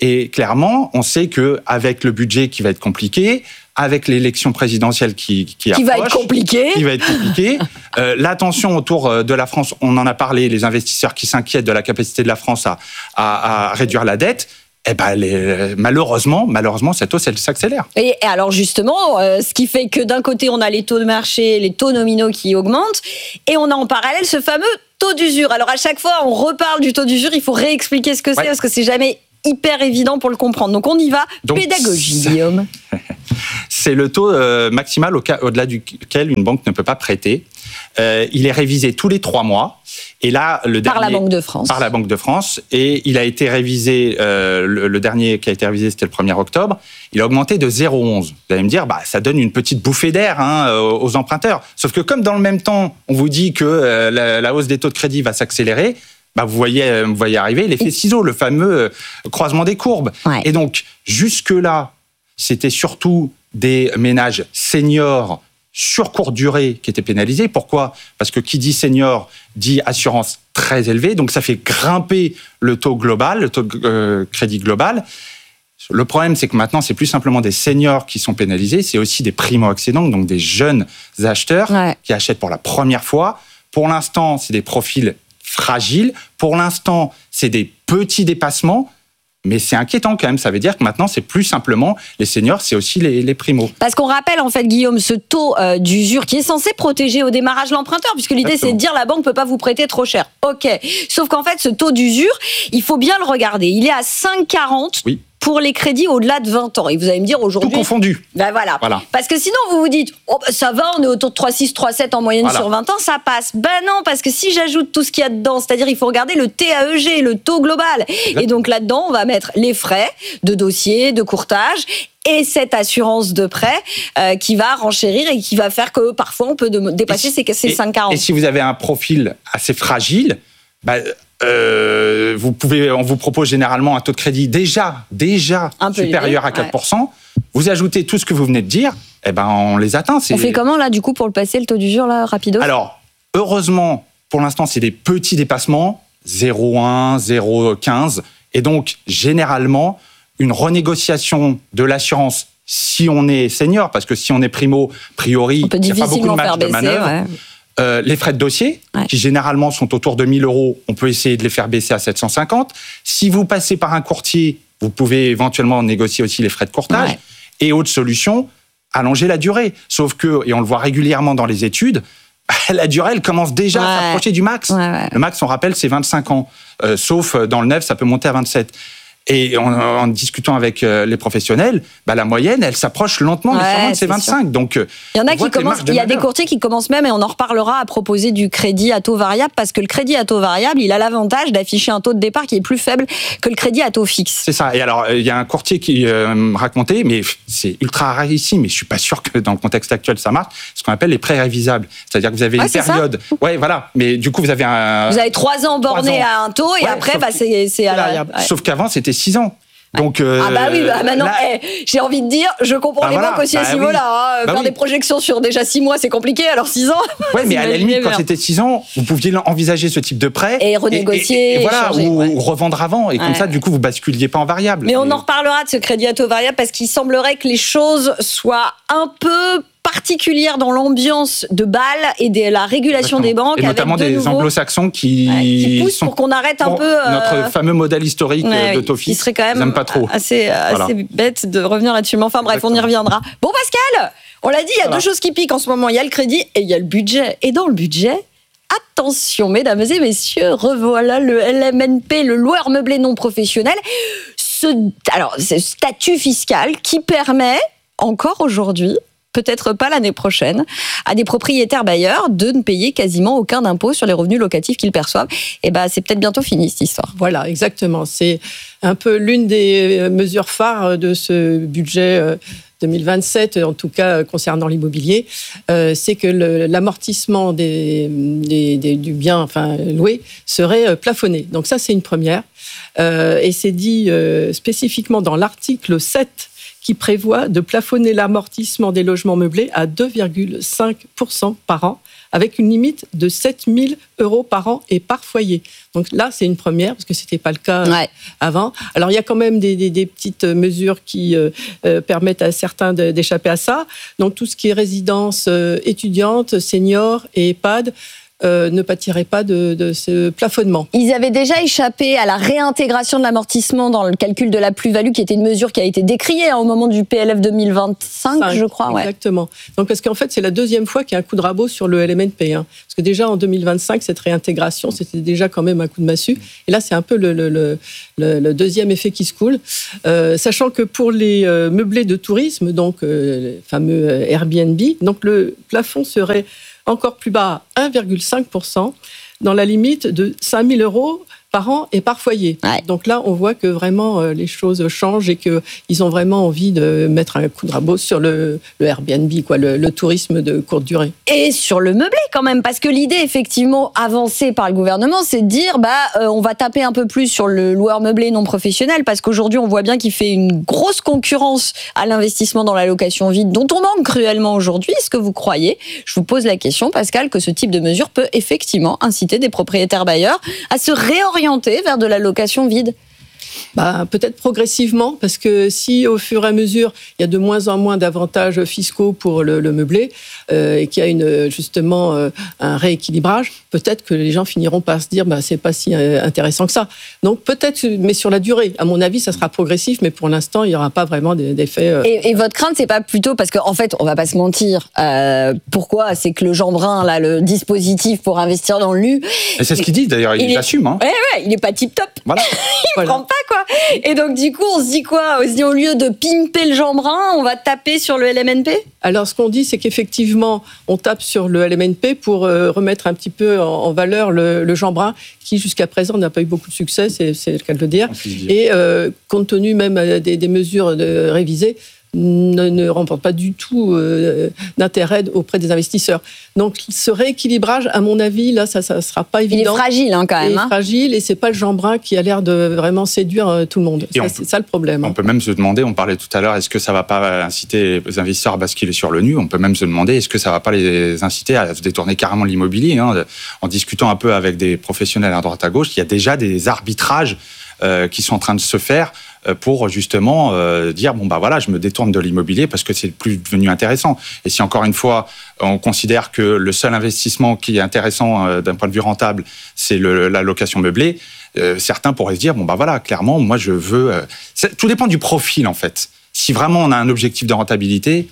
Et clairement, on sait qu'avec le budget qui va être compliqué, avec l'élection présidentielle qui, qui, qui approche, va être compliquée, qui va être compliqué, euh, l'attention autour de la France, on en a parlé, les investisseurs qui s'inquiètent de la capacité de la France à, à, à réduire la dette. Eh ben, les, malheureusement, malheureusement, cette hausse, elle s'accélère. Et, et alors justement, euh, ce qui fait que d'un côté, on a les taux de marché, les taux nominaux qui augmentent, et on a en parallèle ce fameux taux d'usure. Alors à chaque fois, on reparle du taux d'usure, il faut réexpliquer ce que c'est, ouais. parce que c'est jamais hyper évident pour le comprendre. Donc on y va, donc, pédagogie, Guillaume. C'est le taux euh, maximal au cas, au-delà duquel une banque ne peut pas prêter. Euh, il est révisé tous les trois mois. Et là, le par dernier, la Banque de France. Par la Banque de France. Et il a été révisé, euh, le, le dernier qui a été révisé, c'était le premier octobre. Il a augmenté de zéro virgule onze. Vous allez me dire, bah, ça donne une petite bouffée d'air hein, aux emprunteurs. Sauf que comme dans le même temps, on vous dit que euh, la, la hausse des taux de crédit va s'accélérer, bah, vous, voyez, vous voyez arriver l'effet ciseau, le fameux croisement des courbes. Ouais. Et donc, jusque-là, c'était surtout des ménages seniors sur courte durée qui étaient pénalisés. Pourquoi ? Parce que qui dit senior dit assurance très élevée, donc ça fait grimper le taux global, le taux de euh, crédit global. Le problème, c'est que maintenant, c'est plus simplement des seniors qui sont pénalisés, c'est aussi des primo-accédants, donc des jeunes acheteurs ouais. qui achètent pour la première fois. Pour l'instant, c'est des profils fragiles. Pour l'instant, c'est des petits dépassements. Mais c'est inquiétant quand même, ça veut dire que maintenant, c'est plus simplement les seniors, c'est aussi les, les primos. Parce qu'on rappelle en fait, Guillaume, ce taux euh, d'usure qui est censé protéger au démarrage l'emprunteur, puisque l'idée Exactement. c'est de dire la banque ne peut pas vous prêter trop cher. Ok, sauf qu'en fait, ce taux d'usure, il faut bien le regarder. Il est à cinq virgule quarante oui. pour les crédits au-delà de vingt ans. Et vous allez me dire aujourd'hui... Tout confondu. Ben voilà. voilà. Parce que sinon, vous vous dites, oh, ben ça va, on est autour de trois virgule six, trois virgule sept en moyenne voilà. sur vingt ans, ça passe. Ben non, parce que si j'ajoute tout ce qu'il y a dedans, c'est-à-dire il faut regarder le T A E G, le taux global. Exactement. Et donc là-dedans, on va mettre les frais de dossier, de courtage et cette assurance de prêt euh, qui va renchérir et qui va faire que parfois on peut de, dépasser et ces, ces cinq virgule quarante. Et si vous avez un profil assez fragile, ben, euh, vous pouvez, on vous propose généralement un taux de crédit déjà, déjà supérieur élevé, à quatre pour cent. Ouais. Vous ajoutez tout ce que vous venez de dire, eh ben on les atteint. C'est... On fait comment là du coup pour le passer le taux d'usure là rapido ? Alors heureusement pour l'instant c'est des petits dépassements, zéro virgule un, zéro virgule quinze, et donc généralement une renégociation de l'assurance si on est senior, parce que si on est primo, a priori il n'y a pas beaucoup de marge de manœuvre. Ouais. Euh, les frais de dossier, ouais. qui généralement sont autour de mille euros, on peut essayer de les faire baisser à sept cent cinquante. Si vous passez par un courtier, vous pouvez éventuellement négocier aussi les frais de courtage. Ouais. Et autre solution, allonger la durée. Sauf que, et on le voit régulièrement dans les études, la durée, elle commence déjà ouais. à s'approcher du max. Ouais, ouais. Le max, on rappelle, c'est vingt-cinq ans. Euh, sauf dans le neuf, ça peut monter à vingt-sept. Et en, en discutant avec euh, les professionnels, bah, la moyenne, elle s'approche lentement, mais sûrement de ces vingt-cinq. Sûr. Donc, il y en a qui commencent, il y a des courtiers qui commencent même, et on en reparlera, à proposer du crédit à taux variable, parce que le crédit à taux variable, il a l'avantage d'afficher un taux de départ qui est plus faible que le crédit à taux fixe. C'est ça. Et alors, il y a un courtier qui euh, me racontait, mais c'est ultra rare ici, mais je suis pas sûr que dans le contexte actuel ça marche, ce qu'on appelle les prêts révisables. C'est-à-dire que vous avez ouais, une période. Ça ouais, voilà. Mais du coup, vous avez un. Vous avez trois ans bornés à un taux, et ouais, après, bah, c'est, c'est à la. Ouais. Sauf qu'avant, c'était six ans. Donc, euh, ah bah oui, bah maintenant, là, hey, j'ai envie de dire, je comprends bah les voilà, banques aussi bah à ce niveau-là. Hein. Bah Faire oui. des projections sur déjà six mois, c'est compliqué, alors six ans. Oui, mais à la limite, quand c'était six ans, vous pouviez envisager ce type de prêt. Et renégocier. Et, et, et voilà, changer, ou, ouais. ou revendre avant. Et ouais. comme ça, du coup, vous basculiez pas en variable. Mais, mais on en reparlera de ce crédit à taux variable parce qu'il semblerait que les choses soient un peu particulière dans l'ambiance de Bâle et de la régulation Exactement. des banques. Et notamment avec de des nouveaux... anglo-saxons qui, ouais, qui poussent sont pour qu'on arrête un peu... Euh... Notre fameux modèle historique ouais, de taux fixe. Qui serait quand même pas trop. assez, voilà. assez bête de revenir là-dessus. Mais enfin bref, Exactement. on y reviendra. Bon Pascal, on l'a dit, il y a voilà. deux choses qui piquent en ce moment. Il y a le crédit et il y a le budget. Et dans le budget... Attention, mesdames et messieurs, revoilà le L M N P, le loueur meublé non professionnel. Ce, alors, ce statut fiscal qui permet, encore aujourd'hui, peut-être pas l'année prochaine, à des propriétaires bailleurs de ne payer quasiment aucun impôt sur les revenus locatifs qu'ils perçoivent. Et ben, c'est peut-être bientôt fini, cette histoire. Voilà, exactement. C'est un peu l'une des mesures phares de ce budget deux mille vingt-sept, en tout cas concernant l'immobilier, euh, c'est que le, l'amortissement des, des, des, du bien enfin, loué serait plafonné. Donc ça, c'est une première. Euh, et c'est dit euh, spécifiquement dans l'article sept qui prévoit de plafonner l'amortissement des logements meublés à deux virgule cinq pour cent par an, avec une limite de sept mille euros par an et par foyer. Donc là, c'est une première, parce que ce n'était pas le cas ouais. avant. Alors, il y a quand même des, des, des petites mesures qui euh, euh, permettent à certains de, d'échapper à ça. Donc, tout ce qui est résidence euh, étudiante, senior et EHPAD, Euh, ne pâtirait pas de, de ce plafonnement. Ils avaient déjà échappé à la réintégration de l'amortissement dans le calcul de la plus-value, qui était une mesure qui a été décriée hein, au moment du P L F deux mille vingt-cinq, Cinq, je crois. Exactement. Ouais. Donc, parce qu'en fait, c'est la deuxième fois qu'il y a un coup de rabot sur le L M N P. Hein. Parce que déjà, en deux mille vingt-cinq, cette réintégration, c'était déjà quand même un coup de massue. Et là, c'est un peu le, le, le, le, le deuxième effet qui se coule. Euh, sachant que pour les euh, meublés de tourisme, donc euh, les fameux Airbnb, donc le plafond serait encore plus bas, un virgule cinq pour cent, dans la limite de cinq mille euros par an et par foyer. Ouais. Donc là, on voit que vraiment euh, les choses changent et qu'ils ont vraiment envie de mettre un coup de rabot sur le, le Airbnb, quoi, le, le tourisme de courte durée. Et sur le meublé quand même, parce que l'idée effectivement avancée par le gouvernement, c'est de dire bah euh, on va taper un peu plus sur le loueur meublé non professionnel, parce qu'aujourd'hui on voit bien qu'il fait une grosse concurrence à l'investissement dans la location vide, dont on manque cruellement aujourd'hui. Est-ce que vous croyez, je vous pose la question Pascal, que ce type de mesure peut effectivement inciter des propriétaires bailleurs à se réorienter vers de la location vide? Bah, peut-être progressivement, parce que si au fur et à mesure il y a de moins en moins d'avantages fiscaux pour le, le meublé euh, et qu'il y a une, justement euh, un rééquilibrage, peut-être que les gens finiront par se dire bah, c'est pas si euh, intéressant que ça. Donc peut-être, mais sur la durée, à mon avis, ça sera progressif, mais pour l'instant il n'y aura pas vraiment d'effet. Euh... Et, et votre crainte, c'est pas plutôt parce qu'en en fait, on va pas se mentir. Euh, pourquoi C'est que le Jeanbrun, là, le dispositif pour investir dans le L U. Et c'est ce qu'il dit d'ailleurs, il l'assume. Hein. Ouais, ouais, il est pas tip top. Voilà. il voilà. prend pas quoi. Et donc, du coup, on se dit quoi? On se dit, au lieu de pimper le Jeanbrun, on va taper sur le L M N P? Alors, ce qu'on dit, c'est qu'effectivement, on tape sur le L M N P pour euh, remettre un petit peu en, en valeur le, le Jeanbrun, qui jusqu'à présent n'a pas eu beaucoup de succès, c'est, c'est le cas de le dire. Et euh, compte tenu même des, des mesures de, révisées, ne, ne remporte pas du tout euh, d'intérêt auprès des investisseurs. Donc, ce rééquilibrage, à mon avis, là, ça ne sera pas évident. Il est fragile, hein, quand même. Il est hein. fragile, et ce n'est pas le Jeanbrun qui a l'air de vraiment séduire euh, tout le monde. Ça, c'est peut, ça le problème. On peut même se demander, on parlait tout à l'heure, est-ce que ça ne va pas inciter les investisseurs à basculer sur le N U? On peut même se demander, est-ce que ça ne va pas les inciter à se détourner carrément de l'immobilier, hein? En discutant un peu avec des professionnels à droite à gauche, il y a déjà des arbitrages euh, qui sont en train de se faire pour justement euh, dire bon bah voilà, je me détourne de l'immobilier parce que c'est plus devenu intéressant. Et si encore une fois on considère que le seul investissement qui est intéressant euh, d'un point de vue rentable, c'est le, la location meublée, euh, certains pourraient se dire bon bah voilà, clairement moi je veux. Euh, tout dépend du profil en fait. Si vraiment on a un objectif de rentabilité.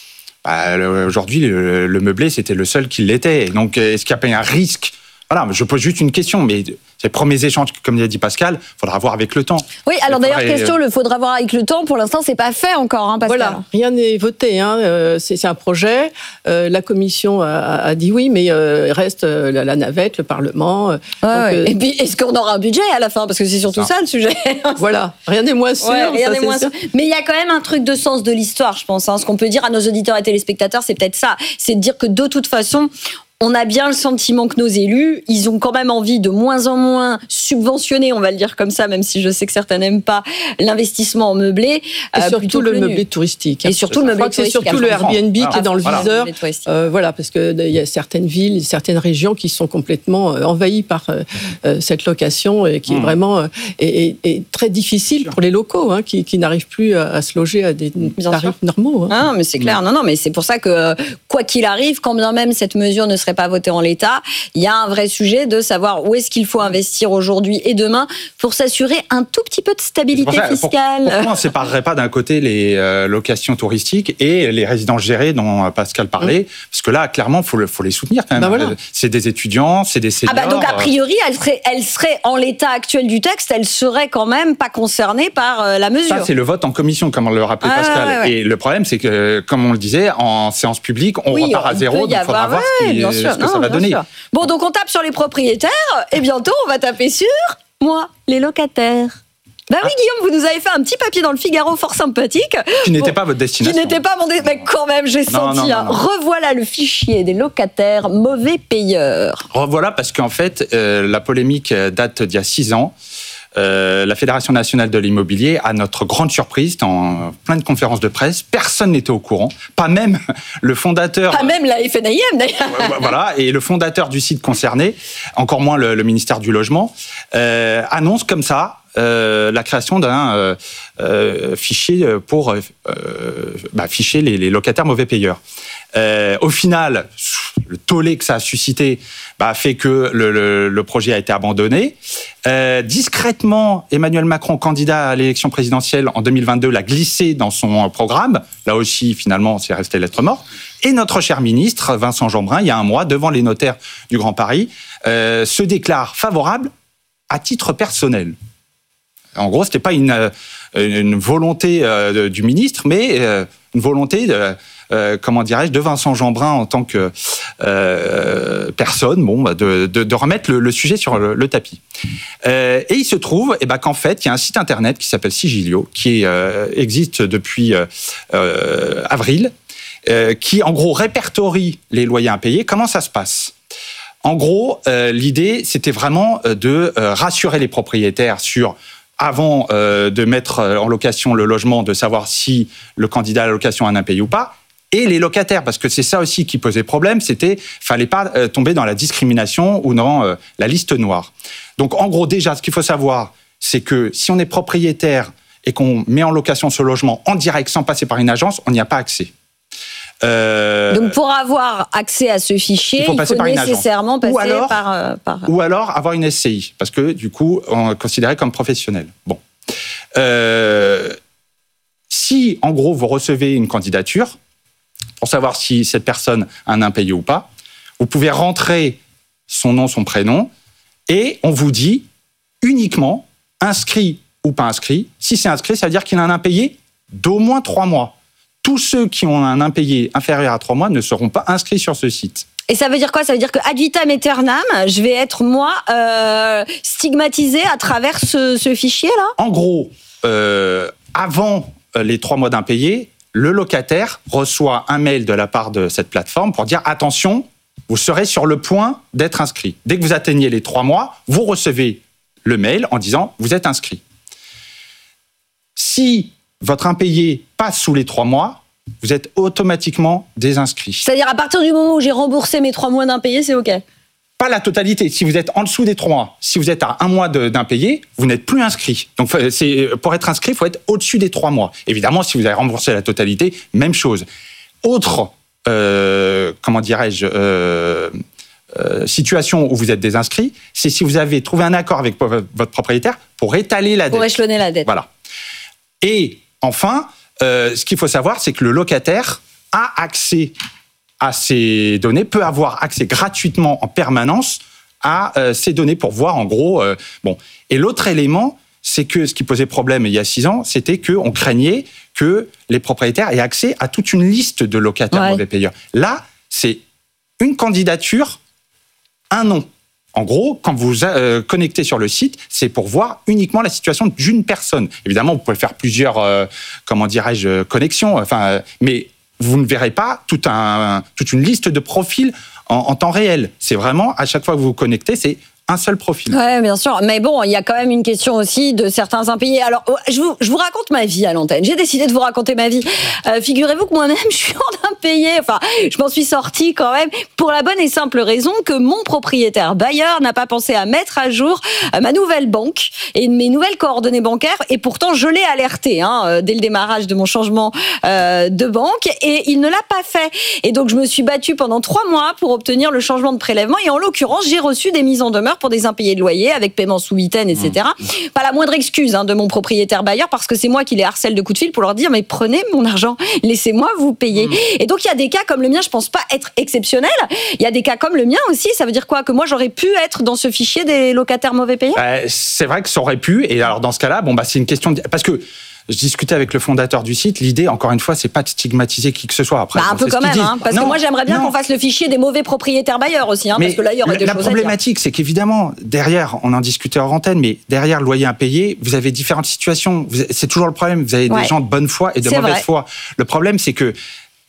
Bah, aujourd'hui, le, le meublé, c'était le seul qui l'était. Donc, est-ce qu'il y a pas un risque? Voilà, je pose juste une question, mais ces premiers échanges, comme l'a dit Pascal, il faudra voir avec le temps. Oui, alors d'ailleurs, faudrait... question, il faudra voir avec le temps. Pour l'instant, c'est pas fait encore, hein, Pascal. Voilà, rien n'est voté. Hein. Euh, c'est, c'est un projet. Euh, la Commission a, a dit oui, mais euh, il reste euh, la, la navette, le Parlement. Euh, ah, donc, ouais. euh... Et puis, est-ce qu'on aura un budget à la fin? Parce que c'est surtout ça, ça le sujet. Voilà, rien n'est moins sûr. Ouais, rien ça, n'est moins sûr. Mais il y a quand même un truc de sens de l'histoire, je pense. Hein. Ce qu'on peut dire à nos auditeurs et téléspectateurs, c'est peut-être ça. C'est de dire que de toute façon, on a bien le sentiment que nos élus, ils ont quand même envie de moins en moins subventionner, on va le dire comme ça, même si je sais que certains n'aiment pas l'investissement en meublé. Et euh, surtout le, le meublé touristique. Et surtout le meublé touristique. C'est surtout le Airbnb ah, qui est dans le voilà. viseur. Euh, voilà, parce qu'il y a certaines villes, certaines régions qui sont complètement envahies par euh, cette location et qui mmh. est vraiment euh, est, est très difficile pour les locaux, hein, qui, qui n'arrivent plus à, à se loger à des bien tarifs sûr. normaux. Hein. Ah, mais c'est clair. Mmh. Non, non, mais c'est pour ça que quoi qu'il arrive, quand bien même cette mesure ne serait pas votée en l'état, il y a un vrai sujet de savoir où est-ce qu'il faut investir aujourd'hui et demain pour s'assurer un tout petit peu de stabilité ça, fiscale. Pour, pourquoi on ne séparerait pas d'un côté les euh, locations touristiques et les résidences gérées dont Pascal parlait, mmh. parce que là, clairement, il faut, faut les soutenir quand même. Ben voilà. C'est des étudiants, c'est des seniors. Ah bah donc a priori, elle serait, elle serait en l'état actuel du texte, elle serait quand même pas concernée par euh, la mesure. Ça, c'est le vote en commission, comme on le rappelait ah, Pascal. Ouais, ouais. Et le problème, c'est que, comme on le disait, en séance publique, on oui, repart à zéro, donc il faudra voir ce, qui, ce que non, ça va donner. Sûr. Bon, donc on tape sur les propriétaires, et bientôt on va taper sur moi, les locataires. Ben oui, Guillaume, vous nous avez fait un petit papier dans le Figaro fort sympathique. Qui n'était bon, pas votre destination. Qui n'était pas mon destination. Mais quand même, j'ai non, senti. Non, non, hein. non. Revoilà le fichier des locataires mauvais payeurs. Revoilà parce qu'en fait, euh, la polémique date d'il y a six ans. euh, la Fédération nationale de l'immobilier, à notre grande surprise, dans plein de conférences de presse, personne n'était au courant, pas même le fondateur... Pas même la F N I M d'ailleurs. Voilà, et le fondateur du site concerné, encore moins le, le ministère du Logement, euh, annonce comme ça euh, la création d'un euh, euh, fichier pour euh, bah, ficher les, les locataires mauvais payeurs. Euh, au final, le tollé que ça a suscité bah, fait que le, le, le projet a été abandonné. Euh, discrètement, Emmanuel Macron, candidat à l'élection présidentielle en deux mille vingt-deux, l'a glissé dans son programme. Là aussi, finalement, c'est resté lettre morte. Et notre cher ministre, Vincent Jeanbrun, il y a un mois, devant les notaires du Grand Paris, euh, se déclare favorable à titre personnel. En gros, ce n'était pas une, une volonté euh, du ministre, mais euh, une volonté de... Euh, comment dirais-je, de Vincent Jeanbrun en tant que euh, personne, bon, de, de, de remettre le, le sujet sur le, le tapis. Euh, et il se trouve eh ben, qu'en fait, il y a un site internet qui s'appelle Sigilio, qui euh, existe depuis euh, euh, avril, euh, qui en gros répertorie les loyers impayés. Comment ça se passe ? En gros, euh, l'idée, c'était vraiment de euh, rassurer les propriétaires sur... avant euh, de mettre en location le logement, de savoir si le candidat à la location a un impayé ou pas, et les locataires, parce que c'est ça aussi qui posait problème, c'était fallait pas euh, tomber dans la discrimination ou dans euh, la liste noire. Donc en gros, déjà, ce qu'il faut savoir, c'est que si on est propriétaire et qu'on met en location ce logement en direct sans passer par une agence, on n'y a pas accès. Euh, Donc pour avoir accès à ce fichier, il faut, il faut par nécessairement passer ou alors, par, euh, par... Ou alors avoir une S C I, parce que du coup, on est considéré comme professionnel. Bon. Euh, si, en gros, vous recevez une candidature, pour savoir si cette personne a un impayé ou pas, vous pouvez rentrer son nom, son prénom, et on vous dit uniquement inscrit ou pas inscrit. Si c'est inscrit, ça veut dire qu'il a un impayé d'au moins trois mois. Tous ceux qui ont un impayé inférieur à trois mois ne seront pas inscrits sur ce site. Et ça veut dire quoi ? Ça veut dire que ad vitam aeternam, je vais être, moi, euh, stigmatisé à travers ce, ce fichier-là ? En gros, euh, avant les trois mois d'impayé, le locataire reçoit un mail de la part de cette plateforme pour dire « Attention, vous serez sur le point d'être inscrit. » Dès que vous atteignez les trois mois, vous recevez le mail en disant « Vous êtes inscrit. » Si votre impayé passe sous les trois mois, vous êtes automatiquement désinscrit. C'est-à-dire à partir du moment où j'ai remboursé mes trois mois d'impayé, c'est OK ? Pas la totalité. Si vous êtes en dessous des trois mois, si vous êtes à un mois de, d'impayé, vous n'êtes plus inscrit. Donc, c'est, pour être inscrit, il faut être au-dessus des trois mois. Évidemment, si vous avez remboursé la totalité, même chose. Autre, euh, comment dirais-je, euh, euh, situation où vous êtes désinscrit, c'est si vous avez trouvé un accord avec votre propriétaire pour étaler la dette. Pour échelonner la dette. Voilà. Et enfin, euh, ce qu'il faut savoir, c'est que le locataire a accès à ces données, peut avoir accès gratuitement en permanence à euh, ces données pour voir en gros... Euh, bon. Et l'autre élément, c'est que ce qui posait problème il y a six ans, c'était qu'on craignait que les propriétaires aient accès à toute une liste de locataires ouais. mauvais payeurs. Là, c'est une candidature, un nom. En gros, quand vous euh, connectez sur le site, c'est pour voir uniquement la situation d'une personne. Évidemment, vous pouvez faire plusieurs, euh, comment dirais-je, connexions, enfin, euh, mais vous ne verrez pas tout un, toute une liste de profils en, en temps réel. C'est vraiment, à chaque fois que vous vous connectez, c'est un seul profil. Oui, bien sûr. Mais bon, il y a quand même une question aussi de certains impayés. Alors, je vous, je vous raconte ma vie à l'antenne. J'ai décidé de vous raconter ma vie. Euh, figurez-vous que moi-même, je suis en impayé. Enfin, je m'en suis sortie quand même pour la bonne et simple raison que mon propriétaire bailleur n'a pas pensé à mettre à jour ma nouvelle banque et mes nouvelles coordonnées bancaires. Et pourtant, je l'ai alerté hein, dès le démarrage de mon changement euh, de banque. Et il ne l'a pas fait. Et donc, je me suis battue pendant trois mois pour obtenir le changement de prélèvement. Et en l'occurrence, j'ai reçu des mises en demeure pour des impayés de loyer avec paiement sous huitaine, et cetera. Mmh. Pas la moindre excuse hein, de mon propriétaire bailleur parce que c'est moi qui les harcèle de coups de fil pour leur dire mais prenez mon argent, laissez-moi vous payer. Mmh. Et donc il y a des cas comme le mien, je pense pas être exceptionnel. Il y a des cas comme le mien aussi. Ça veut dire quoi ? Que moi j'aurais pu être dans ce fichier des locataires mauvais payeurs ? euh, C'est vrai que ça aurait pu. Et alors dans ce cas-là, bon bah c'est une question de... parce que je discutais avec le fondateur du site. L'idée, encore une fois, c'est pas de stigmatiser qui que ce soit. Après, bah, un peu quand même, hein, parce non, que moi, j'aimerais bien non. qu'on fasse le fichier des mauvais propriétaires bailleurs aussi, hein, parce que là, il y aurait des la choses problématique, c'est qu'évidemment, derrière, on en discutait hors antenne, mais derrière le loyer impayé, vous avez différentes situations. C'est toujours le problème. Vous avez ouais. des gens de bonne foi et de c'est mauvaise vrai. foi. Le problème, c'est que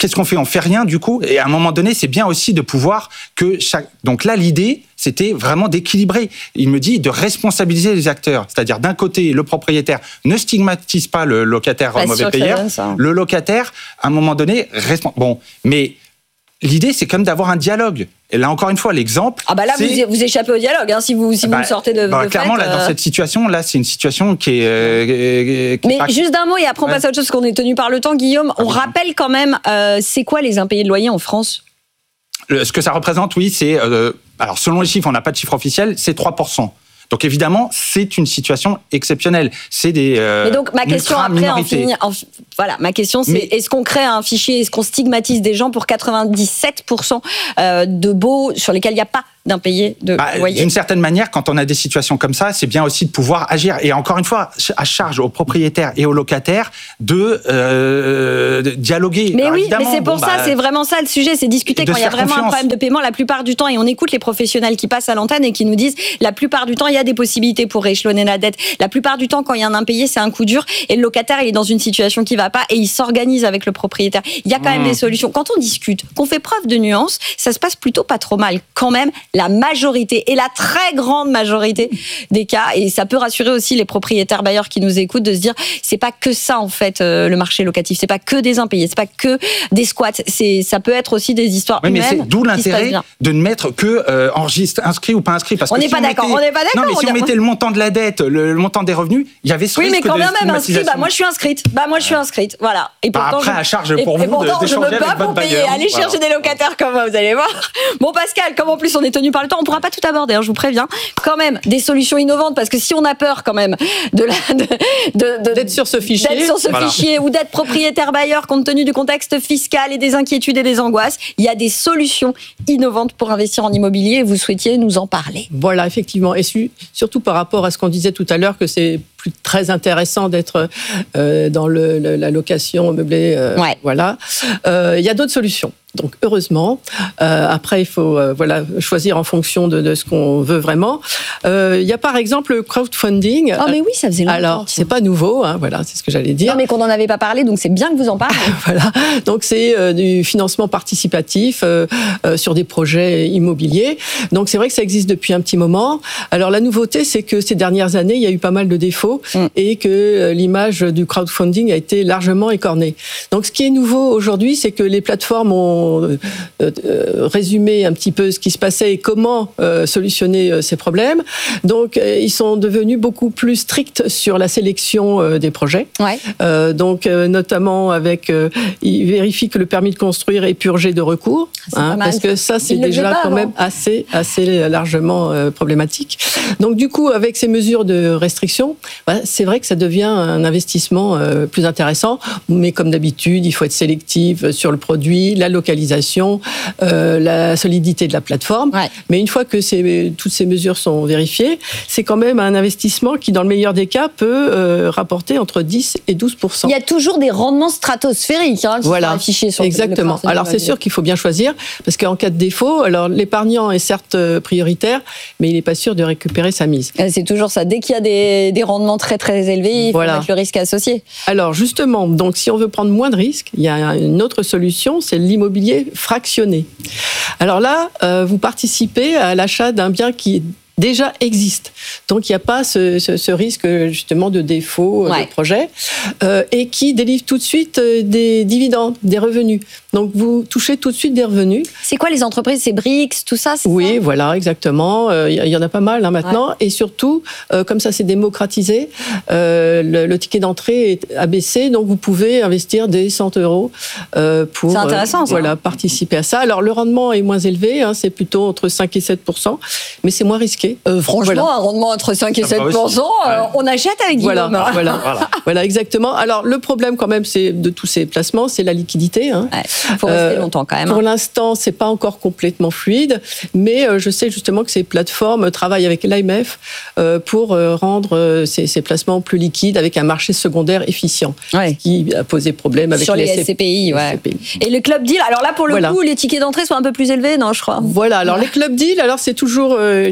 qu'est-ce qu'on fait? On fait rien du coup. Et à un moment donné, c'est bien aussi de pouvoir que chaque. Donc là, l'idée, c'était vraiment d'équilibrer. Il me dit de responsabiliser les acteurs, c'est-à-dire d'un côté, le propriétaire ne stigmatise pas le locataire Pas mauvais sûr que ça payeur. donne ça. Le locataire, à un moment donné, respons- bon, mais l'idée, c'est quand même d'avoir un dialogue. Et là, encore une fois, l'exemple. Ah bah là, c'est... vous, vous échappez au dialogue, hein, si vous si Bah, vous sortez de. bah, de clairement, fête, là, dans euh... cette situation, là, c'est une situation qui est. Euh, qui est Mais pas... juste d'un mot et après on Ouais. passe à autre chose parce qu'on est tenu par le temps, Guillaume. On Ah, rappelle quand même, euh, c'est quoi les impayés de loyer en France? Le- ce que ça représente, oui, c'est. Euh, alors, selon les chiffres, on n'a pas de chiffre officiel, c'est trois pour cent. Donc évidemment, c'est une situation exceptionnelle. C'est des. Euh, Mais donc ma question après en ultra-minorités. finir, en- voilà, ma question c'est Mais- est-ce qu'on crée un fichier, est-ce qu'on stigmatise des gens pour quatre-vingt-dix-sept pour cent euh, de baux sur lesquels il n'y a pas d'impayés de Bah, loyer? d'une certaine manière, quand on a des situations comme ça, c'est bien aussi de pouvoir agir. Et encore une fois, à charge aux propriétaires et aux locataires de, euh, de dialoguer. Mais Alors, oui, mais évidemment, c'est pour bon, ça, bah, c'est vraiment ça le sujet, c'est discuter de quand se il y a faire vraiment un confiance. problème de paiement la plupart du temps, et on écoute les professionnels qui passent à l'antenne et qui nous disent la plupart du temps il y a des possibilités pour rééchelonner la dette. La plupart du temps quand il y a un impayé c'est un coup dur et le locataire il est dans une situation qui va pas et il s'organise avec le propriétaire. Il y a quand même Mmh. des solutions. Quand on discute, qu'on fait preuve de nuance, ça se passe plutôt pas trop mal. Quand même, la majorité et la très grande majorité des cas, et ça peut rassurer aussi les propriétaires bailleurs qui nous écoutent de se dire c'est pas que ça en fait euh, le marché locatif, c'est pas que des impayés, c'est pas que des squats, c'est ça peut être aussi des histoires Oui, mais c'est humaines. d'où qui se passent l'intérêt bien. de ne mettre que euh, enregistre, inscrit ou pas inscrit. Parce On que n'est si pas d'accord, mettait- on n'est pas d'accord, Non, mais si on on dit- mettait le montant de la dette, le, le montant des revenus, il y avait ce Oui, mais risque quand de même inscrit, bah stigmatisation. moi je suis inscrite, bah moi je suis inscrite, voilà. Et Bah, après, je- à charge et- pour et vous pourtant, de- je me d'échanger bats avec pour votre payer, bailleur. aller Voilà. chercher des locataires comme moi, vous allez voir. Bon Pascal, comme en plus on est tenu par le temps, on pourra pas tout aborder, hein, je vous préviens. Quand même des solutions innovantes, parce que si on a peur quand même de la de, de- de- D'être sur ce fichier. d'être sur ce Voilà. fichier ou d'être propriétaire bailleur compte tenu du contexte fiscal et des inquiétudes et des angoisses, il y a des solutions innovantes pour investir en immobilier et vous souhaitiez nous en parler. Voilà, effectivement. Et su- surtout par rapport à ce qu'on disait tout à l'heure, que c'est plus très intéressant d'être euh, dans le, le- la location meublée. euh, Ouais. Voilà. Euh, Il y a d'autres solutions. Donc heureusement, euh, après il faut euh, voilà choisir en fonction de, de ce qu'on veut vraiment. Euh, Il y a par exemple le crowdfunding. Oh mais oui, ça faisait longtemps. Alors c'est pas nouveau, hein, voilà, c'est ce que j'allais dire. Non mais qu'on n'en avait pas parlé, donc c'est bien que vous en parlez. Voilà. Donc c'est euh, du financement participatif euh, euh, sur des projets immobiliers. Donc c'est vrai que ça existe depuis un petit moment. Alors la nouveauté, c'est que ces dernières années, il y a eu pas mal de défauts Mm. et que euh, l'image du crowdfunding a été largement écornée. Donc ce qui est nouveau aujourd'hui, c'est que les plateformes ont euh, euh, résumé un petit peu ce qui se passait et comment euh, solutionner euh, ces problèmes. Donc euh, ils sont devenus beaucoup plus stricts sur la sélection euh, des projets. Ouais. Euh, donc, euh, notamment avec, euh, il vérifie que le permis de construire est purgé de recours, C'est pas mal, parce que ça, c'est Il le déjà faisait pas quand avant. même assez, assez largement euh, problématique. Donc, du coup, avec ces mesures de restriction, bah, c'est vrai que ça devient un investissement euh, plus intéressant. Mais comme d'habitude, il faut être sélectif sur le produit, la localisation, euh, la solidité de la plateforme. Ouais. Mais une fois que ces, toutes ces mesures sont vérifiées, c'est quand même un investissement qui, dans le meilleur des cas, peut euh, rapporter entre dix et douze pour cent. Il y a toujours des rendements stratosphériques hein, qui Voilà, sont affichés sur le- exactement. le crowdfunding. Alors c'est sûr qu'il faut bien choisir, parce qu'en cas de défaut, alors l'épargnant est certes euh, prioritaire, mais il n'est pas sûr de récupérer sa mise. Euh, C'est toujours ça. Dès qu'il y a des, des rendements très très élevés, il faut Voilà. mettre le risque associé. Alors justement, donc si on veut prendre moins de risques, il y a une autre solution, c'est l'immobilier fractionné. Alors là, euh, vous participez à l'achat d'un bien qui déjà existe. Donc il n'y a pas ce, ce, ce risque justement de défaut euh, Ouais. de projet euh, et qui délivre tout de suite euh, des dividendes, des revenus. Donc vous touchez tout de suite des revenus. C'est quoi les entreprises? C'est Brix, tout ça c'est Oui, ça voilà, exactement. Il y, y en a pas mal hein, maintenant. Et surtout, euh, comme ça s'est démocratisé, euh, le, le ticket d'entrée est abaissé, donc vous pouvez investir des cent euros euh, pour C'est intéressant, euh, ça. voilà, participer à ça. Alors le rendement est moins élevé, hein, c'est plutôt entre cinq et sept pour cent, mais c'est moins risqué. Euh, franchement, Voilà. un rendement entre cinq et Ça sept va pour cent, aussi. euh, Ouais. on achète avec Voilà, Guillaume. voilà, Voilà. voilà, exactement. Alors le problème quand même, c'est de tous ces placements, c'est la liquidité. Hein. Ouais, faut rester Euh, longtemps quand même. Pour hein. l'instant, c'est pas encore complètement fluide, mais euh, je sais justement que ces plateformes travaillent avec l'A M F euh, pour euh, rendre euh, ces, ces placements plus liquides avec un marché secondaire efficient, Ouais. qui a posé problème avec Sur les S S C P I, ouais. S C P I. Et le club deal, alors là pour le Voilà. coup, les tickets d'entrée sont un peu plus élevés, non, je crois. Voilà, alors les club deals, alors c'est toujours euh, une façon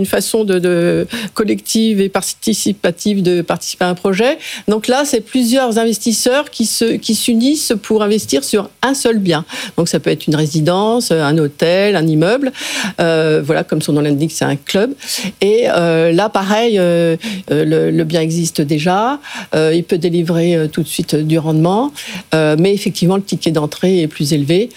de, de collective et participative de participer à un projet. Donc là, c'est plusieurs investisseurs qui se qui s'unissent pour investir sur un seul bien. Donc ça peut être une résidence, un hôtel, un immeuble. Euh, voilà, comme son nom l'indique, c'est un club. Et euh, là, pareil, euh, le, le bien existe déjà. Euh, il peut délivrer euh, tout de suite du rendement, euh, mais effectivement, le ticket d'entrée est plus élevé.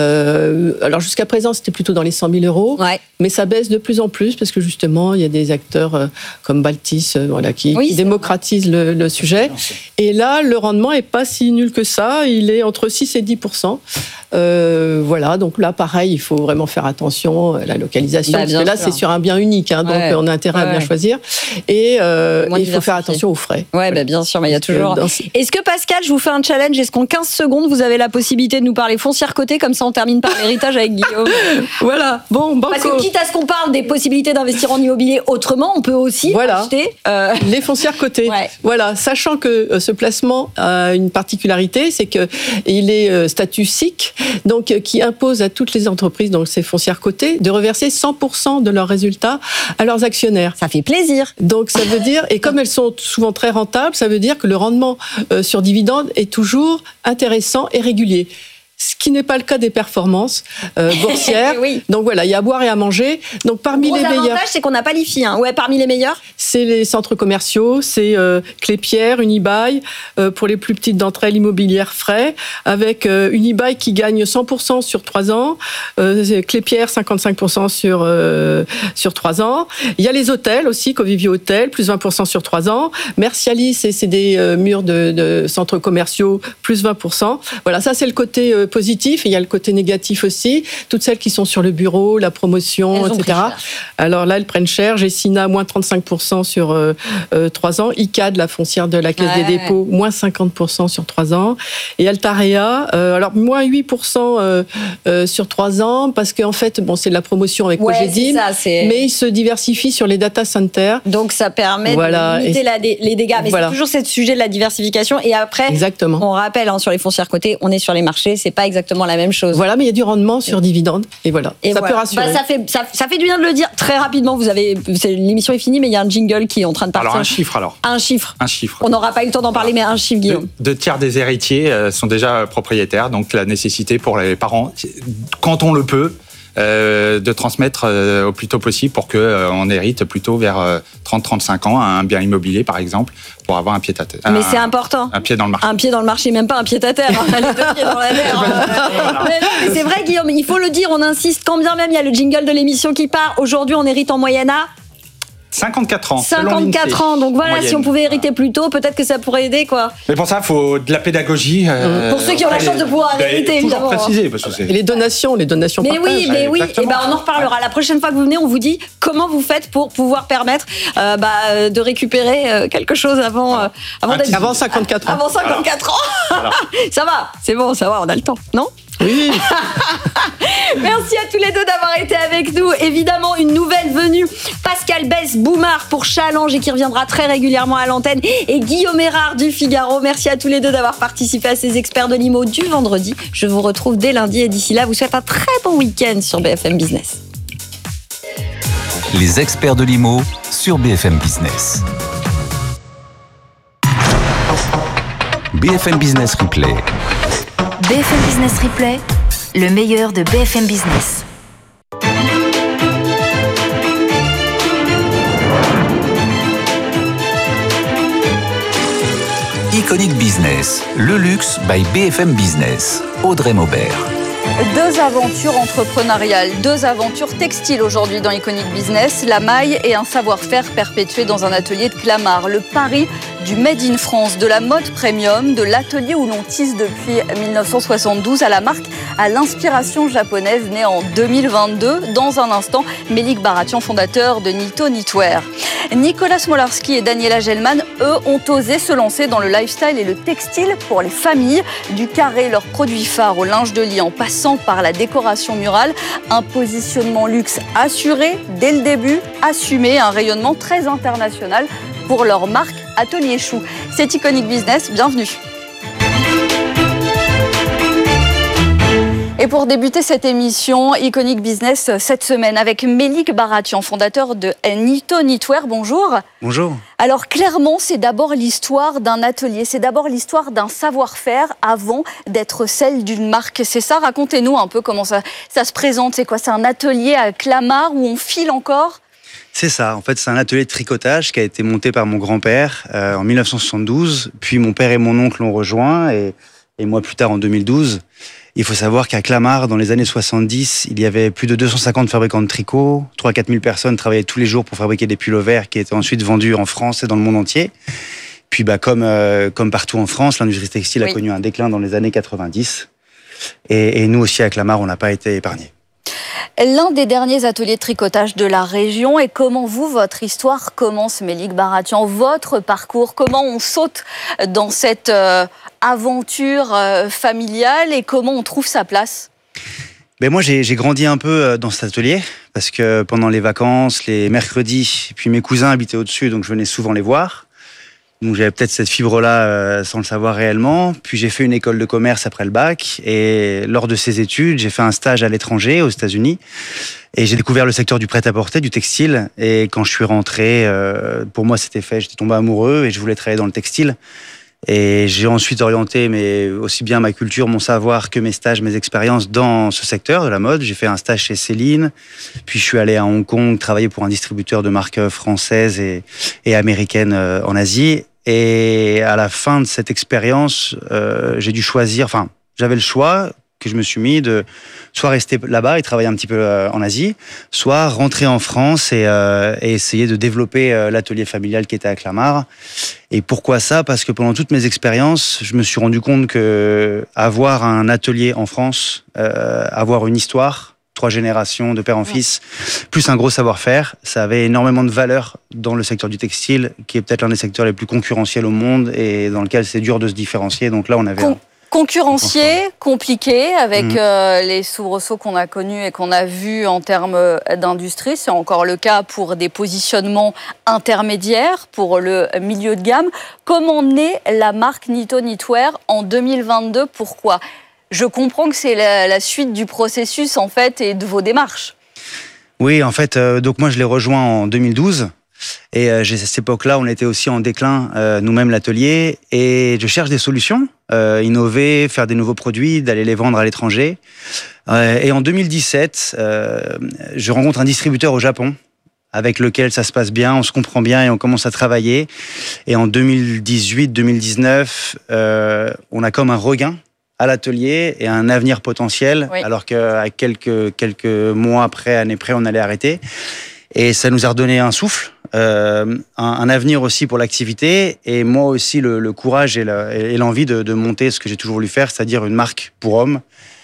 Euh, alors jusqu'à présent, c'était plutôt dans les cent mille euros, ouais. mais ça baisse de plus en plus parce que justement, il y a des acteurs euh, comme Baltis, euh, voilà, qui, oui, qui démocratisent le, le sujet. Et là, le rendement est pas si nul que ça. Il est entre six et dix pour cent. Euh, voilà, donc là, pareil, il faut vraiment faire attention à la localisation, bah, parce que là, sûr. c'est sur un bien unique, hein, donc ouais. on a intérêt ouais. à bien choisir. Et euh, il faut faire attention aux frais. Ouais, ouais. Bah, bien sûr, mais il y a toujours. Dans... Est-ce que Pascal, je vous fais un challenge, est-ce qu'en quinze secondes, vous avez la possibilité de nous parler foncière cotée, comme ça on termine par l'héritage avec Guillaume? Voilà, bon, banco. Parce que quitte à ce qu'on parle des possibilités d'investir en immobilier autrement, on peut aussi voilà. acheter euh... les foncières cotées. Ouais. Voilà, sachant que euh, ce placement a une particularité, c'est que il est euh, statut S I C, donc euh, qui impose à toutes les entreprises, donc ces foncières cotées, de reverser cent pour cent de leurs résultats à leurs actionnaires. Ça fait plaisir. Donc ça veut dire, et comme elles sont souvent très rentables, ça veut dire que le rendement euh, sur dividende est toujours intéressant et régulier. Ce qui n'est pas le cas des performances euh, boursières. Oui. Donc voilà, il y a à boire et à manger. Donc parmi le gros les meilleurs, avantage, c'est qu'on n'a pas l'I F I. Hein. Ouais, parmi les meilleurs, c'est les centres commerciaux, c'est euh, Clépierre, Unibail, euh, pour les plus petites d'entre elles, Immobilière Frais, avec euh, Unibail qui gagne cent pour cent sur trois ans, euh, Clépierre cinquante-cinq pour cent sur euh, sur trois ans. Il y a les hôtels aussi, Covivio Hôtel, plus vingt pour cent sur trois ans. Mercialis, c'est, c'est des euh, murs de, de centres commerciaux, plus vingt pour cent. Voilà, ça c'est le côté euh, positif, et il y a le côté négatif aussi. Toutes celles qui sont sur le bureau, la promotion, et cetera. Alors là, elles prennent cher. Gessina, moins trente-cinq pour cent sur euh, euh, trois ans. I C A D, la foncière de la Caisse ouais. des dépôts, moins cinquante pour cent sur trois ans. Et Altarea, euh, alors moins huit pour cent euh, euh, sur trois ans, parce qu'en fait, bon, c'est de la promotion avec ouais, Cogedim, mais ils se diversifient sur les data centers. Donc ça permet voilà. de limiter et, la dé- les dégâts. Mais voilà. c'est toujours ce sujet de la diversification. Et après, exactement. on rappelle, hein, sur les foncières cotées, on est sur les marchés, c'est pas exactement la même chose. Voilà, mais il y a du rendement sur dividende, et voilà, et ça voilà. peut rassurer. Bah, ça, fait, ça, ça fait du bien de le dire. Très rapidement, vous avez, c'est, l'émission est finie, mais il y a un jingle qui est en train de partir. Alors un chiffre alors. Un chiffre. Un chiffre. On n'aura pas eu le temps d'en parler, mais un chiffre, Guillaume. Deux tiers des héritiers euh, sont déjà propriétaires, donc la nécessité pour les parents, quand on le peut, Euh, de transmettre euh, au plus tôt possible pour qu'on euh, hérite plutôt vers euh, trente à trente-cinq ans un bien immobilier, par exemple, pour avoir un pied à terre. Mais un, c'est important. Un pied dans le marché. Un pied dans le marché, même pas un pied à terre. Hein, les deux pieds dans la terre. Hein. mais, mais c'est vrai, Guillaume, il faut le dire, on insiste, quand bien même il y a le jingle de l'émission qui part. Aujourd'hui, on hérite en moyenne à cinquante-quatre ans. cinquante-quatre ans, donc voilà, moyenne. Si on pouvait hériter plus tôt, peut-être que ça pourrait aider, quoi. Mais pour ça, il faut de la pédagogie. Euh, pour ceux qui ont la chance de pouvoir bah, hériter, évidemment. Préciser, parce que c'est... Et les donations, les donations mais partagent. oui, mais oui, et ben on en reparlera. La prochaine fois que vous venez, on vous dit comment vous faites pour pouvoir permettre euh, bah, de récupérer euh, quelque chose avant, euh, avant, d'être... avant cinquante-quatre ans. Avant cinquante-quatre ans. Alors. Ça va, c'est bon, ça va, on a le temps, non ? Oui. Merci à tous les deux d'avoir été avec nous. Évidemment, une nouvelle venue, Pascal Besse-Boumard pour Challenge et qui reviendra très régulièrement à l'antenne, et Guillaume Erard du Figaro. Merci à tous les deux d'avoir participé à ces experts de l'I M O du vendredi. Je vous retrouve dès lundi et d'ici là, vous souhaite un très bon week-end sur B F M Business. Les experts de l'I M O sur B F M Business. B F M Business Replay. B F M Business Replay, le meilleur de B F M Business. Iconic Business, le luxe by B F M Business. Audrey Maubert. Deux aventures entrepreneuriales, deux aventures textiles aujourd'hui dans Iconic Business, la maille et un savoir-faire perpétué dans un atelier de Clamart. Le pari du Made in France, de la mode premium, de l'atelier où l'on tisse depuis dix-neuf cent soixante-douze à la marque à l'inspiration japonaise née en deux mille vingt-deux. Dans un instant, Mélik Baratian, fondateur de Nito Knitwear. Nicolas Smolarski et Daniela Gelman, eux, ont osé se lancer dans le lifestyle et le textile pour les familles. Du carré, leurs produits phares au linge de lit en passant par la décoration murale. Un positionnement luxe assuré dès le début, assumé, un rayonnement très international pour leur marque Atelier Chou. C'est Iconic Business, bienvenue. Et pour débuter cette émission, Iconic Business cette semaine avec Melik Baratian, fondateur de Nito Knitwear. Bonjour. Bonjour. Alors clairement, c'est d'abord l'histoire d'un atelier, c'est d'abord l'histoire d'un savoir-faire avant d'être celle d'une marque. C'est ça, racontez-nous un peu comment ça, ça se présente. C'est quoi, c'est un atelier à Clamart où on file encore ? C'est ça, en fait c'est un atelier de tricotage qui a été monté par mon grand-père euh, en dix-neuf cent soixante-douze, puis mon père et mon oncle l'ont rejoint et, et moi plus tard en deux mille douze. Il faut savoir qu'à Clamart, dans les années soixante-dix, il y avait plus de deux cent cinquante fabricants de tricot, trois à quatre mille personnes travaillaient tous les jours pour fabriquer des pullovers qui étaient ensuite vendus en France et dans le monde entier. Puis bah, comme, euh, comme partout en France, l'industrie textile oui. a connu un déclin dans les années quatre-vingt-dix et, et nous aussi à Clamart, on n'a pas été épargnés. L'un des derniers ateliers de tricotage de la région. Et comment vous, votre histoire commence, Melik Baratian, votre parcours? Comment on saute dans cette euh, aventure euh, familiale et comment on trouve sa place? Ben moi, j'ai, j'ai grandi un peu dans cet atelier parce que pendant les vacances, les mercredis, et puis mes cousins habitaient au-dessus, donc je venais souvent les voir. Donc j'avais peut-être cette fibre-là euh, sans le savoir réellement. Puis j'ai fait une école de commerce après le bac. Et lors de ces études, j'ai fait un stage à l'étranger, aux États-Unis. Et j'ai découvert le secteur du prêt-à-porter, du textile. Et quand je suis rentré, euh, pour moi c'était fait. J'étais tombé amoureux et je voulais travailler dans le textile. Et j'ai ensuite orienté mais aussi bien ma culture, mon savoir que mes stages, mes expériences dans ce secteur de la mode. J'ai fait un stage chez Céline. Puis je suis allé à Hong Kong travailler pour un distributeur de marques françaises et, et américaines euh, en Asie. Et à la fin de cette expérience, euh, j'ai dû choisir, enfin, j'avais le choix que je me suis mis de soit rester là-bas et travailler un petit peu euh, en Asie, soit rentrer en France et, euh, et essayer de développer euh, l'atelier familial qui était à Clamart. Et pourquoi ça? Parce que pendant toutes mes expériences, je me suis rendu compte que avoir un atelier en France, euh, avoir une histoire, trois générations de père en fils, plus un gros savoir-faire, ça avait énormément de valeur dans le secteur du textile, qui est peut-être l'un des secteurs les plus concurrentiels au monde et dans lequel c'est dur de se différencier. Donc là, on avait... Con- concurrencier, compliqué, avec mmh. euh, les soubresauts qu'on a connus et qu'on a vus en termes d'industrie. C'est encore le cas pour des positionnements intermédiaires, pour le milieu de gamme. Comment naît la marque Nito Knitwear en deux mille vingt-deux? Pourquoi? Je comprends que c'est la, la suite du processus, en fait, et de vos démarches. Oui, en fait, euh, donc moi, je l'ai rejoint en deux mille douze. Et euh, à cette époque-là, on était aussi en déclin, euh, nous-mêmes, l'atelier. Et je cherche des solutions, euh, innover, faire des nouveaux produits, d'aller les vendre à l'étranger. Euh, et en deux mille dix-sept, euh, je rencontre un distributeur au Japon, avec lequel ça se passe bien, on se comprend bien et on commence à travailler. Et en deux mille dix-huit deux mille dix-neuf, euh, on a comme un regain à l'atelier et un avenir potentiel, oui. alors qu'à quelques, quelques mois après, années près, on allait arrêter. Et ça nous a redonné un souffle, euh, un, un avenir aussi pour l'activité, et moi aussi le, le courage et, le, et l'envie de, de monter ce que j'ai toujours voulu faire, c'est-à-dire une marque pour hommes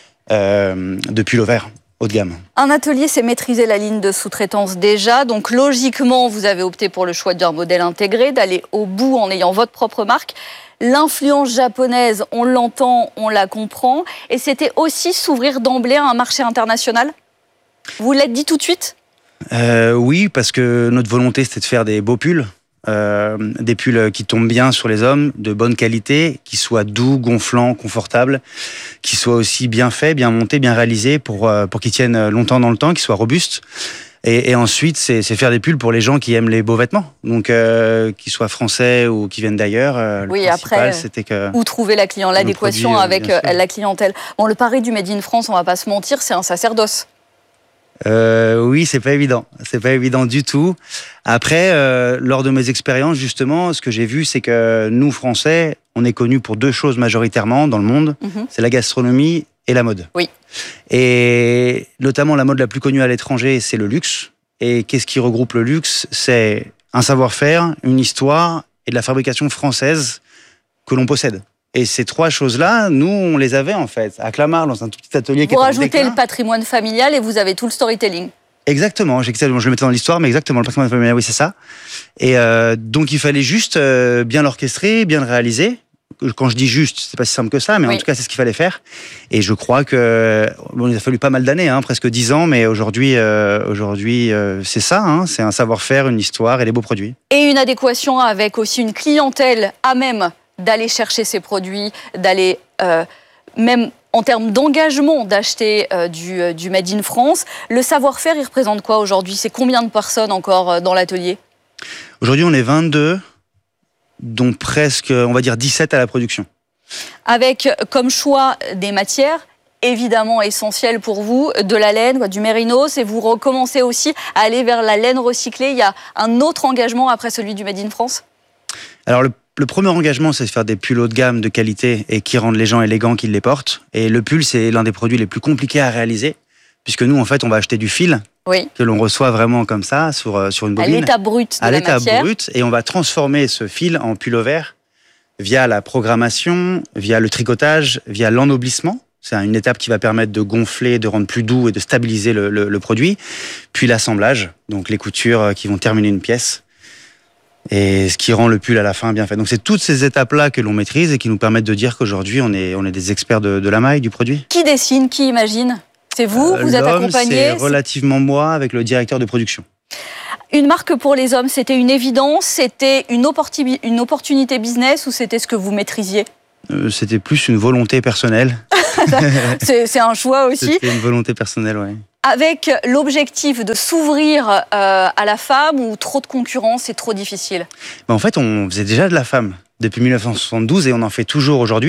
euh, de pullover haut de gamme. Un atelier, c'est maîtriser la ligne de sous-traitance déjà, donc logiquement, vous avez opté pour le choix d'un modèle intégré, d'aller au bout en ayant votre propre marque. L'influence japonaise, on l'entend, on la comprend. Et c'était aussi s'ouvrir d'emblée à un marché international? Vous l'êtes dit tout de suite? euh, Oui, parce que notre volonté, c'était de faire des beaux pulls. Euh, des pulls qui tombent bien sur les hommes, de bonne qualité, qui soient doux, gonflants, confortables, qui soient aussi bien faits, bien montés, bien réalisés pour, euh, pour qu'ils tiennent longtemps dans le temps, qu'ils soient robustes. Et, et ensuite, c'est, c'est faire des pulls pour les gens qui aiment les beaux vêtements, donc euh, qu'ils soient français ou qui viennent d'ailleurs. Euh, oui, après, c'était que où trouver la client, l'adéquation produit, avec euh, la clientèle. Bon, le pari du Made in France, on va pas se mentir, c'est un sacerdoce. Euh, oui, c'est pas évident, c'est pas évident du tout. Après, euh, lors de mes expériences, justement, ce que j'ai vu, c'est que nous, Français, on est connus pour deux choses majoritairement dans le monde, mm-hmm. c'est la gastronomie et la mode. Oui. Et notamment la mode la plus connue à l'étranger, c'est le luxe. Et qu'est-ce qui regroupe le luxe? C'est un savoir-faire, une histoire et de la fabrication française que l'on possède. Et ces trois choses-là, nous, on les avait en fait à Clamart, dans un tout petit atelier. Vous rajoutez le patrimoine familial et vous avez tout le storytelling. Exactement, je le mettais dans l'histoire, mais exactement, le patrimoine familial, oui, c'est ça. Et euh, donc, il fallait juste euh, bien l'orchestrer, bien le réaliser. Quand je dis juste, c'est pas si simple que ça, mais oui. En tout cas, c'est ce qu'il fallait faire. Et je crois que bon, il a fallu pas mal d'années, hein, presque dix ans, mais aujourd'hui, euh, aujourd'hui, euh, c'est ça, hein, c'est un savoir-faire, une histoire et des beaux produits. Et une adéquation avec aussi une clientèle à même d'aller chercher ces produits, d'aller euh, même en termes d'engagement d'acheter euh, du, euh, du Made in France. Le savoir-faire, il représente quoi aujourd'hui? C'est combien de personnes encore euh, dans l'atelier? Aujourd'hui, on est vingt-deux, dont presque, on va dire, dix-sept à la production. Avec comme choix des matières évidemment essentielles pour vous, de la laine, du mérinos, et vous recommencez aussi à aller vers la laine recyclée. Il y a un autre engagement après celui du Made in France? Alors, le, le premier engagement, c'est de faire des pulls haut de gamme, de qualité, et qui rendent les gens élégants qui les portent. Et le pull, c'est l'un des produits les plus compliqués à réaliser, puisque nous, en fait, on va acheter du fil, oui, que l'on reçoit vraiment comme ça, sur, sur une bobine. À l'état brut de à la l'état matière. brut, et on va transformer ce fil en pullover via la programmation, via le tricotage, via l'ennoblissement. C'est une étape qui va permettre de gonfler, de rendre plus doux et de stabiliser le, le, le produit. Puis l'assemblage, donc les coutures qui vont terminer une pièce. Et ce qui rend le pull à la fin bien fait. Donc c'est toutes ces étapes-là que l'on maîtrise et qui nous permettent de dire qu'aujourd'hui, on est, on est des experts de, de la maille, du produit. Qui dessine, qui imagine? C'est vous, Euh, vous êtes l'homme, accompagné? c'est relativement moi avec le directeur de production. Une marque pour les hommes, c'était une évidence, c'était une, opportuni- une opportunité business ou c'était ce que vous maîtrisiez? Euh, c'était plus une volonté personnelle. c'est, c'est un choix aussi. C'était une volonté personnelle, ouais. Avec l'objectif de s'ouvrir euh, à la femme ou trop de concurrence, c'est trop difficile? Mais en fait, on faisait déjà de la femme depuis mille neuf cent soixante-douze et on en fait toujours aujourd'hui.